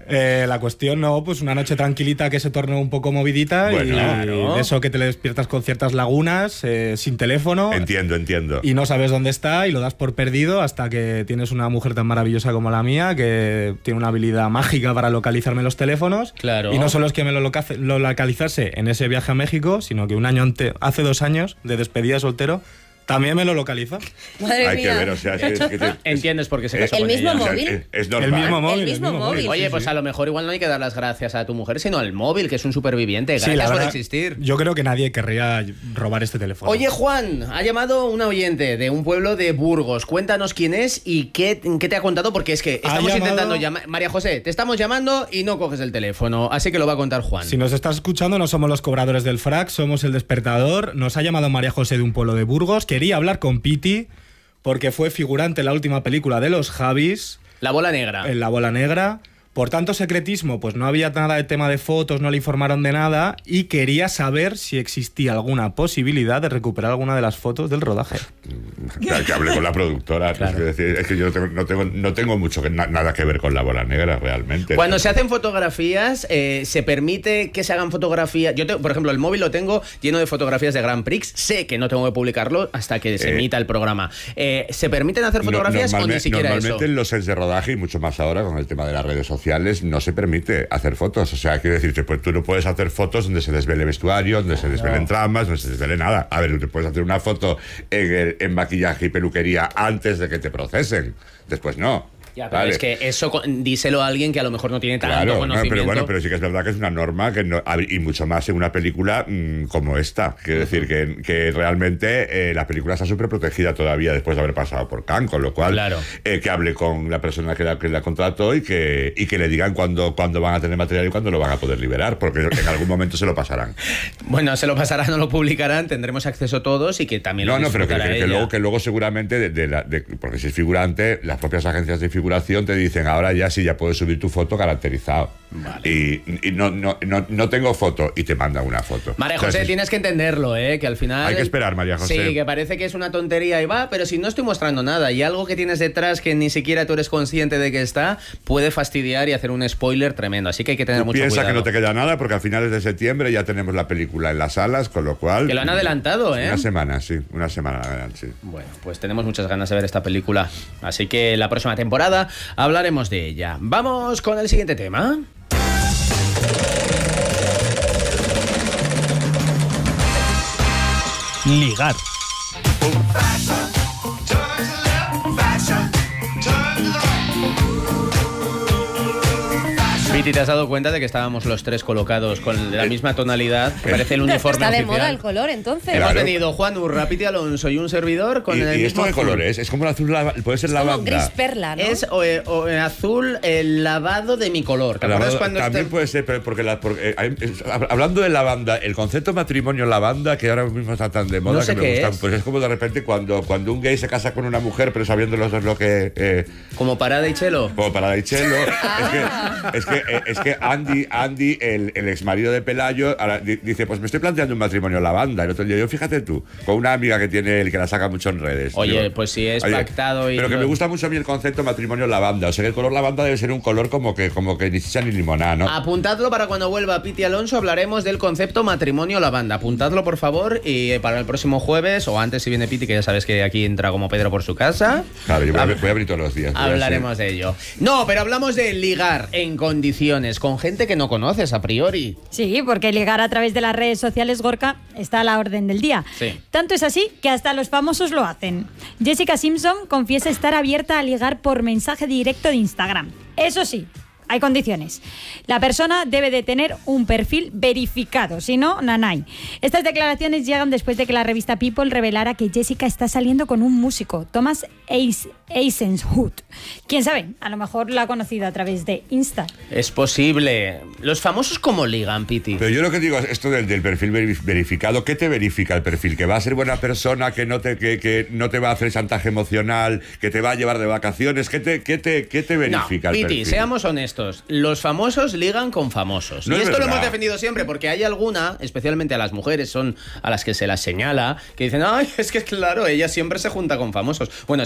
Eh, la cuestión no, pues una noche tranquilita que se tornó un poco movidita Bueno, y claro. de eso que te despiertas con ciertas lagunas, eh, sin teléfono. Entiendo, entiendo. Y no sabes dónde está y lo das por perdido hasta que tienes una mujer tan maravillosa como la mía que tiene una habilidad mágica para localizarme los teléfonos. Claro. Y no solo es que me lo, loca- lo localizase en ese viaje a México, sino que un año ante, hace dos años de despedida de soltero también me lo localiza. Madre Hay mía. que ver, o sea, es que, es que te- Entiendes por qué se es- casó ¿El con mismo ella. o sea, móvil? es, es normal. El mismo móvil. El mismo móvil. Oye, sí, pues sí. a lo mejor igual no hay que dar las gracias a tu mujer, sino al móvil, que es un superviviente. Sí, Gracias la por verdad, existir. yo creo que nadie querría robar este teléfono. Oye, Juan, ha llamado un oyente de un pueblo de Burgos. Cuéntanos quién es y qué, qué te ha contado, porque es que Ha estamos llamado- intentando llamar. María José, te estamos llamando y no coges el teléfono, así que lo va a contar Juan. Si nos estás escuchando, no somos los cobradores del frac, somos el despertador. Nos ha llamado María José de un pueblo de Burgos. Quería hablar con Piti porque fue figurante en la última película de los Javis, La bola negra. en La Bola Negra. Por tanto secretismo, pues no había nada de tema de fotos, no le informaron de nada y quería saber si existía alguna posibilidad de recuperar alguna de las fotos del rodaje. Claro, que hable con la productora. Es, que decir, es que yo no tengo, no tengo, no tengo mucho que, na- nada que ver con La Bola Negra, realmente. Cuando se hacen fotografías, eh, se permite que se hagan fotografías. Yo, tengo, por ejemplo, el móvil lo tengo lleno de fotografías de Grand Prix. Sé que no tengo que publicarlo hasta que se Eh, emita el programa. Eh, ¿Se permiten hacer No- fotografías o ni normalme- siquiera Normalmente eso? en los sets de rodaje y mucho más ahora con el tema de las redes sociales no se permite hacer fotos. O sea, quiero decirte, pues tú no puedes hacer fotos donde se desvele vestuario, donde se desvelen tramas, donde se desvele nada. A ver, tú te puedes hacer una foto en, el- en maquillaje y peluquería antes de que te procesen. Después no. Ya, pero Vale. es que eso con- díselo a alguien que a lo mejor no tiene tanto Claro, no, conocimiento. pero bueno, pero sí que es verdad que es una norma que no, a ver, y mucho más en una película mm, como esta. Quiero decir que, que realmente eh, la película está súper protegida todavía después de haber pasado por Cannes, con lo cual Claro. eh, que hable con la persona que la, que la contrató y que, y que le digan cuándo, cuándo van a tener material y cuándo lo van a poder liberar, porque en algún momento se lo pasarán. Bueno, se lo pasarán, no lo publicarán, tendremos acceso todos y que también No, lo no, pero que, disfrutará que- que ella. luego, que luego seguramente, de, de la- de- porque si es figurante, las propias agencias de figuración te dicen, ahora ya sí, ya puedes subir tu foto caracterizado. Y, y no, no, no, no tengo foto y te mandan una foto. María O sea, José, si- tienes que entenderlo, ¿eh? Que al final... Hay que esperar, María José. Sí, que parece que es una tontería y va, pero si no estoy mostrando nada y algo que tienes detrás que ni siquiera tú eres consciente de que está, puede fastidiar y hacer un spoiler tremendo. Así que hay que tener Tú mucho piensa cuidado. que no te queda nada porque a finales de septiembre ya tenemos la película en las salas, con lo cual... Que lo han adelantado, ¿eh? Una semana, sí. Una semana la verán, sí. Bueno, pues tenemos muchas ganas de ver esta película. Así que la próxima temporada hablaremos de ella. Vamos con el siguiente tema. Ligar. Piti, ¿te has dado cuenta de que estábamos los tres colocados con la misma tonalidad? Que parece el uniforme Está de oficial. moda el color, entonces. Hemos Claro. tenido Juan Urra, Piti Alonso y un servidor con ¿Y, el y mismo esto de azul. colores? Es como el azul, lava- puede ser Como lavanda. gris perla, ¿no? Es o, eh, o, eh, azul el lavado de mi color. ¿Te acuerdas Lavado- cuando también este- puede ser, pero porque, la- porque, eh, hay- es- hab- hablando de lavanda, el concepto matrimonio lavanda, que ahora mismo está tan de moda No sé que me qué gusta, es. pues es como de repente cuando, cuando un gay se casa con una mujer, pero sabiendo los dos lo que. Eh, Como Parada y Chelo. como para Daichelo. es que, es que, eh, es que Andy, Andy el, el ex marido de Pelayo, ahora di- dice: Pues me estoy planteando un matrimonio lavanda. El otro día, yo fíjate tú, con una amiga que tiene el que la saca mucho en redes. Oye, Digo, pues si es oye, pactado y... Pero que me gusta mucho a mí el concepto matrimonio lavanda. O sea, que el color lavanda debe ser un color como que, como que ni chicha ni limonada, ¿no? Apuntadlo para cuando vuelva Piti Alonso, hablaremos del concepto matrimonio lavanda. Apuntadlo, por favor, y eh, para el próximo jueves, o antes si viene Piti, que ya sabes que aquí entra como Pedro por su casa. Claro, yo voy a, Hab- voy a abrir todos los días. voy a Hablaremos de ello. No, pero hablamos de ligar en condiciones con gente que no conoces a priori. Sí, porque ligar a través de las redes sociales, Gorka, está a la orden del día. Sí. Tanto es así que hasta los famosos lo hacen. Jessica Simpson confiesa estar abierta a ligar por mensaje directo de Instagram. Eso sí, hay condiciones. La persona debe de tener un perfil verificado, si no, nanay. Estas declaraciones llegan después de que la revista People revelara que Jessica está saliendo con un músico, Thomas Eis- Eisenhut. ¿Quién sabe? A lo mejor la ha conocido a través de Insta. Es posible. Los famosos cómo ligan, Piti. Pero yo lo que digo es esto del, del perfil veri- verificado. ¿Qué te verifica el perfil? ¿Que va a ser buena persona, que no te, que, que no te va a hacer chantaje emocional, que te va a llevar de vacaciones? ¿Qué te, qué te, qué te verifica No, el Piti, perfil? seamos honestos. Los famosos ligan con famosos. No y es esto lo verdad. hemos defendido siempre, porque hay alguna, especialmente a las mujeres, son a las que se las señala, que dicen, ay, es que claro, ella siempre se junta con famosos. Bueno, es que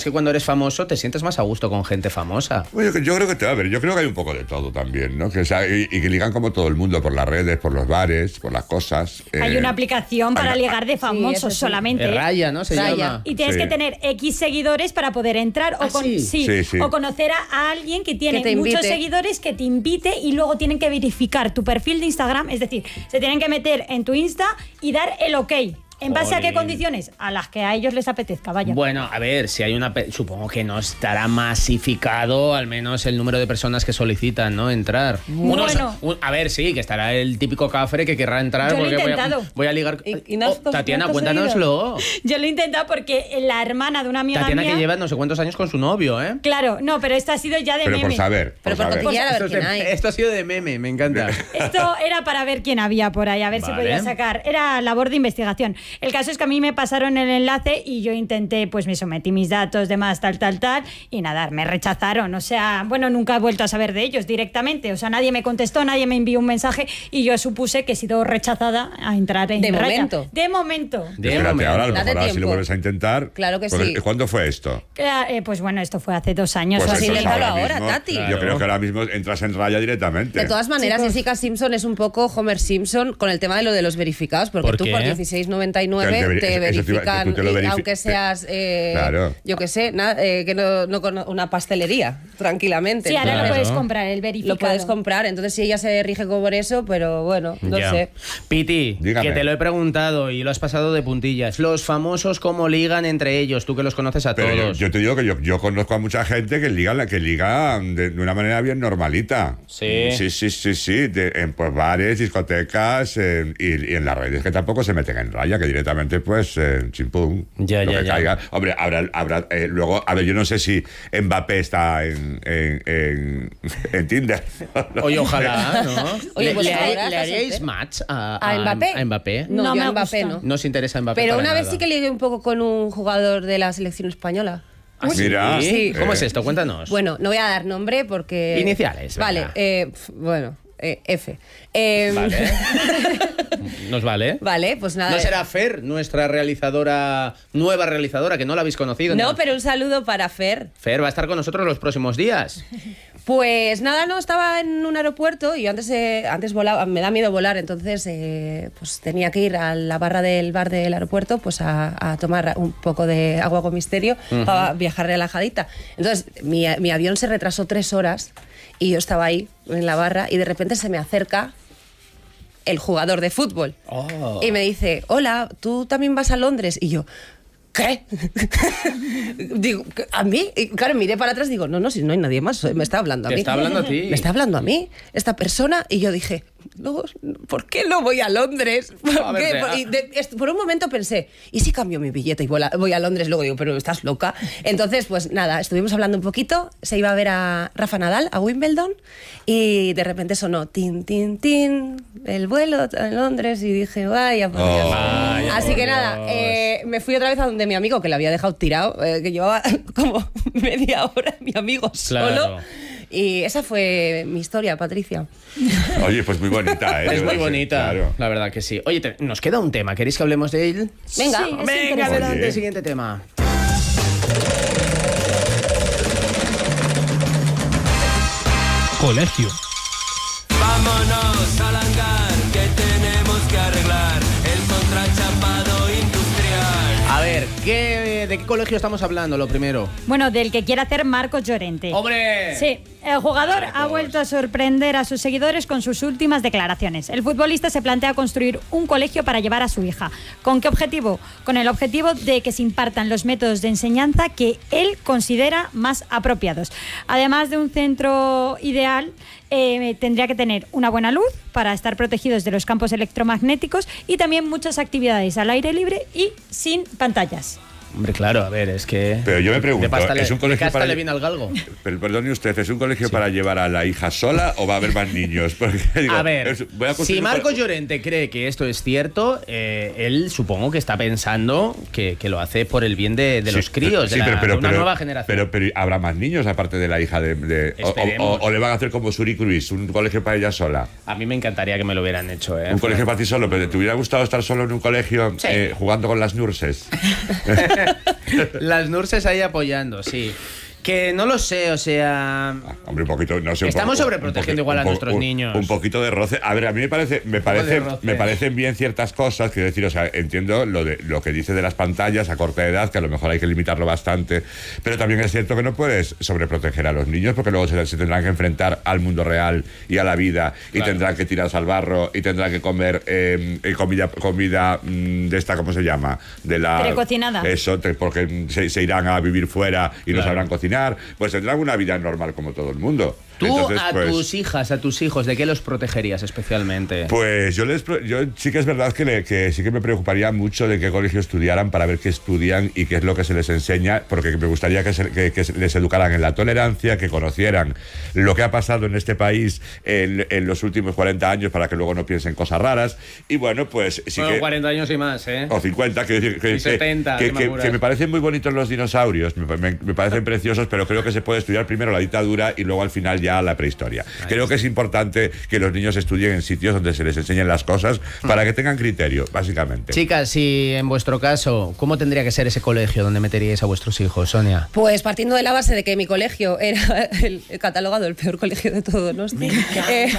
que cuando eres famoso te sientes más a gusto con gente famosa. Bueno, yo, yo creo que te va a ver, yo creo que hay un poco de todo también, ¿no? Que, o sea, y, y que ligan como todo el mundo por las redes, por los bares, por las cosas. Hay eh, una aplicación para hay- ligar de famosos sí. solamente. Eh, Raya, ¿no? Se Raya. llama. Y tienes Sí. que tener X seguidores para poder entrar o, ¿Ah, con- sí? Sí, sí. o conocer a, a alguien que tiene Que te muchos invite. seguidores que te invite y luego tienen que verificar tu perfil de Instagram. Es decir, se tienen que meter en tu Insta y dar el ok. ¿En base a qué Jolín. condiciones? A las que a ellos les apetezca, vaya. Bueno, a ver, si hay una... pe- Supongo que no estará masificado al menos el número de personas que solicitan, ¿no? Entrar. Bueno. Unos- un- a ver, sí, que estará el típico cafre que querrá entrar Yo lo he porque voy a, intentado. voy a ligar... ¿Y- y no has Oh, cons- Tatiana, no has cuéntanoslo. Yo lo he intentado porque la hermana de una amiga Tatiana mía... que lleva no sé cuántos años con su novio, ¿eh? Claro, no, pero esto ha sido ya de Pero meme. por saber, por Pero por saber. cotillear a ver Esto, es quién de- hay. esto ha sido de meme, me encanta. Esto era para ver quién había por ahí, a ver si Vale. podía sacar. Era labor de investigación. El caso es que a mí me pasaron el enlace y yo intenté, pues me sometí mis datos, demás, tal, tal, tal, y nada, me rechazaron. O sea, bueno, nunca he vuelto a saber de ellos directamente. O sea, nadie me contestó, nadie me envió un mensaje y yo supuse que he sido rechazada a entrar en De Raya. momento. De momento. De Espérate, momento. ahora a lo Date mejor ahora si tiempo. lo vuelves a intentar. Claro que porque- sí. ¿Cuándo fue esto? Eh, pues bueno, esto fue hace dos años Pues o así. entonces inténtalo ahora, mismo- Tati. Yo Claro. creo que ahora mismo entras en Raya directamente. De todas maneras, Chicos. Jessica Simpson es un poco Homer Simpson con el tema de lo de los verificados, porque ¿Por tú qué? por dieciséis noventa y nueve Pero te te, veri- eso te iba- verifican, que tú te lo y verifi- aunque seas, eh, Claro. yo que sé, na- eh, que no, no con una pastelería, tranquilamente. Sí, ahora Claro. lo puedes comprar, el verificado. Lo puedes comprar, entonces sí, ella se rige por eso, pero bueno, no Ya. sé. Piti, Dígame. que te lo he preguntado y lo has pasado de puntillas. Los famosos, ¿cómo ligan entre ellos? Tú que los conoces a Pero yo, todos. yo te digo que yo, yo conozco a mucha gente que liga, la- que liga de, de una manera bien normalita. Sí. Sí, sí, sí, sí. de- en pues, bares, discotecas en- y, y en las redes que tampoco se meten en Raya, que directamente pues eh, chimpum. Ya, lo ya, que ya. caiga. Hombre, habrá, habrá eh, luego, a ver, yo no sé si Mbappé está en, en, en, en Tinder. Oye, ojalá, ¿no? Oye, ¿Le, pues le- ahora le está haríais soltero. match a, ¿A Mbappé? a Mbappé? No, No yo me a Mbappé gusta. no. No os interesa Mbappé Pero para una vez nada. sí que ligué un poco con un jugador de la selección española. ¿Ah, sí? Mira. Sí. ¿Cómo Eh. es esto? Cuéntanos. Bueno, no voy a dar nombre porque... Iniciales, Vale, venga. eh, pf, bueno, eh, F. Eh, Vale. Nos vale. Vale, pues nada. ¿No será Fer, nuestra realizadora, nueva realizadora, que no la habéis conocido? No, pero un saludo para Fer. Fer va a estar con nosotros los próximos días. Pues nada, no, estaba en un aeropuerto y yo antes, eh, antes volaba, me da miedo volar, entonces eh, pues tenía que ir a la barra del bar del aeropuerto pues a, a tomar un poco de agua con misterio Ujú. para viajar relajadita. Entonces mi, mi avión se retrasó tres horas y yo estaba ahí en la barra y de repente se me acerca el jugador de fútbol Oh. y me dice, hola, ¿tú también vas a Londres? Y yo, ¿qué? Digo, ¿qué? ¿a mí? Y claro, miré para atrás y digo, no, no, si no hay nadie más, me está hablando a Te mí. está hablando a ti. Me está hablando a mí, esta persona. Y yo dije, no, ¿por qué no voy a Londres? ¿Por, A ver, qué? vea. Y de- est- por un momento pensé, ¿y si cambio mi billete y voy a, voy a Londres? Luego digo, pero estás loca. Entonces, pues nada, estuvimos hablando un poquito, se iba a ver a Rafa Nadal, a Wimbledon, y de repente sonó, tin, tin, tin, el vuelo a Londres, y dije, vaya, por Dios. Vaya, Así por que nada, Dios. eh, me fui otra vez a donde mi amigo, que le había dejado tirado, eh, que llevaba como media hora mi amigo Claro. solo. Y esa fue mi historia, Patricia. Oye, pues muy bonita, ¿eh? Es muy Sí, bonita, claro. la verdad que sí. Oye, te- nos queda un tema. ¿Queréis que hablemos de él? Venga. Sí, es Venga, interesante. adelante, Oye. siguiente tema. Colegio. Vámonos al hangar que tenemos que arreglar el contrachapado industrial. A ver, ¿qué, ¿de qué colegio estamos hablando? Lo primero. Bueno, del que quiere hacer Marcos Llorente. ¡Hombre! Sí, el jugador ha vuelto a sorprender a sus seguidores con sus últimas declaraciones. El futbolista se plantea construir un colegio para llevar a su hija. ¿Con qué objetivo? Con el objetivo de que se impartan los métodos de enseñanza que él considera más apropiados. Además de un centro ideal, eh, tendría que tener una buena luz para estar protegidos de los campos electromagnéticos y también muchas actividades al aire libre y sin pantallas. Hombre, claro, a ver, es que... Pero yo me pregunto, de pasta le- ¿es un colegio de casta para- le viene al galgo? Pero perdone usted, ¿es un colegio para llevar a la hija sola o va a haber más niños? Porque, digo, A ver, es- voy a construir si un Marcos co- Llorente cree que esto es cierto, eh, él supongo que está pensando que, que lo hace por el bien de, de Sí, los críos, sí, de, la- pero- pero- de una pero- nueva generación. Pero, pero habrá más niños aparte de la hija de... de- o- o, Esperemos. o- o le van a hacer como Suri Cruise, un colegio para ella sola. A mí me encantaría que me lo hubieran hecho, ¿eh? Un colegio para ti solo, pero ¿te hubiera gustado estar solo en un colegio Sí. eh, jugando con las nurses? Las nurses ahí apoyando, sí. Que no lo sé, o sea... Ah, hombre, un poquito, no sé. Estamos poco, sobreprotegiendo igual a un po nuestros un, niños. Un poquito de roce. A ver, a mí me parece, me parece, me parecen bien ciertas cosas, quiero decir, o sea, entiendo lo de lo que dice de las pantallas a corta edad, que a lo mejor hay que limitarlo bastante, pero también es cierto que no puedes sobreproteger a los niños porque luego se, se tendrán que enfrentar al mundo real y a la vida y Claro. tendrán que tirarse al barro y tendrán que comer eh, eh, comida, comida mm, de esta, ¿cómo se llama? De la Precocinada. Eso, te- porque se, se irán a vivir fuera y no Claro. sabrán cocinar, pues tendrán una vida normal como todo el mundo. Tú Entonces, a pues, tus hijas, a tus hijos, ¿de qué los protegerías especialmente? Pues yo les pro- yo sí que es verdad que, le- que sí que me preocuparía mucho de qué colegio estudiaran para ver qué estudian y qué es lo que se les enseña, porque me gustaría que, se- que- que se les educaran en la tolerancia, que conocieran lo que ha pasado en este país en, en los últimos cuarenta años para que luego no piensen cosas raras. Y bueno, pues sí bueno, que... cuarenta años y más, ¿eh? O cincuenta, que, que, que, Y setenta, que, si me que- apuras. que me parecen muy bonitos los dinosaurios, me, me- me parecen preciosos, pero creo que se puede estudiar primero la dictadura y luego al final ya la prehistoria. Creo que es importante que los niños estudien en sitios donde se les enseñen las cosas para que tengan criterio, básicamente. Chicas, si en vuestro caso, ¿cómo tendría que ser ese colegio donde meteríais a vuestros hijos, Sonia? Pues partiendo de la base de que mi colegio era el, el catalogado el peor colegio de todo, ¿no? Eh,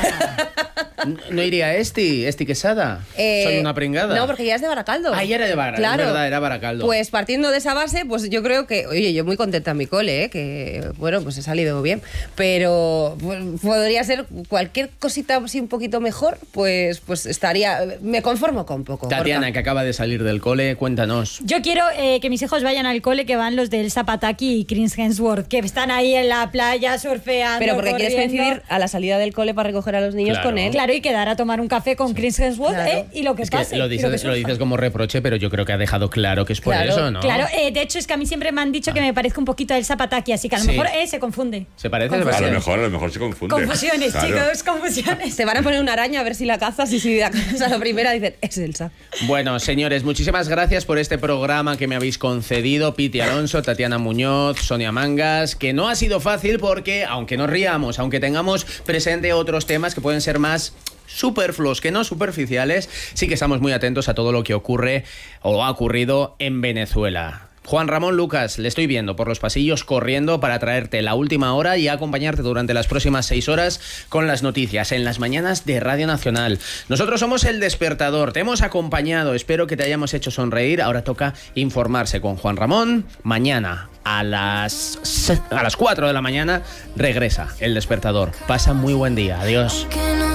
¿No iría a Esti, Esti Quesada? eh, Soy una pringada. No, porque ya es de Baracaldo. Ah, ya era de Baracaldo, Claro. es verdad, era Baracaldo. Pues partiendo de esa base, pues yo creo que, oye, yo muy contenta en mi cole, ¿eh? Que bueno, pues he salido bien, pero pues, podría ser cualquier cosita así un poquito mejor, pues pues estaría, me conformo con poco. Tatiana, Gorka. que acaba de salir del cole, cuéntanos. Yo quiero eh, que mis hijos vayan al cole, que van los del Zapataki y Chris Hemsworth, que están ahí en la playa surfeando. Pero porque quieres corriendo. coincidir a la salida del cole para recoger a los niños Claro. con él. Claro, y quedar a tomar un café con Chris Hemsworth, Claro. ¿eh? Y lo que Es que pase. lo y dices, que lo surja. dices como reproche, pero yo creo que ha dejado claro que es por Claro, eso, ¿no? Claro, eh, de hecho es que a mí siempre me han dicho que me parezca un poquito el Zapataki, así que a lo Sí. mejor eh, se confunde. ¿Se parece? Confusión. A lo mejor, a lo mejor se confunde. Confusiones, Claro. chicos, confusiones. Te van a poner una araña a ver si la cazas y si la cazas a la primera dicen, es Elsa. Bueno, señores, muchísimas gracias por este programa que me habéis concedido, Piti Alonso, Tatiana Muñoz, Sonia Mangas, que no ha sido fácil porque, aunque nos riamos, aunque tengamos presente otros temas que pueden ser más superfluos que no superficiales, sí que estamos muy atentos a todo lo que ocurre o ha ocurrido en Venezuela. Juan Ramón Lucas, le estoy viendo por los pasillos corriendo para traerte la última hora y acompañarte durante las próximas seis horas con las noticias en las mañanas de Radio Nacional. Nosotros somos El Despertador, te hemos acompañado, espero que te hayamos hecho sonreír. Ahora toca informarse con Juan Ramón. Mañana a las, a las cuatro de la mañana regresa El Despertador. Pasa muy buen día, adiós. Que no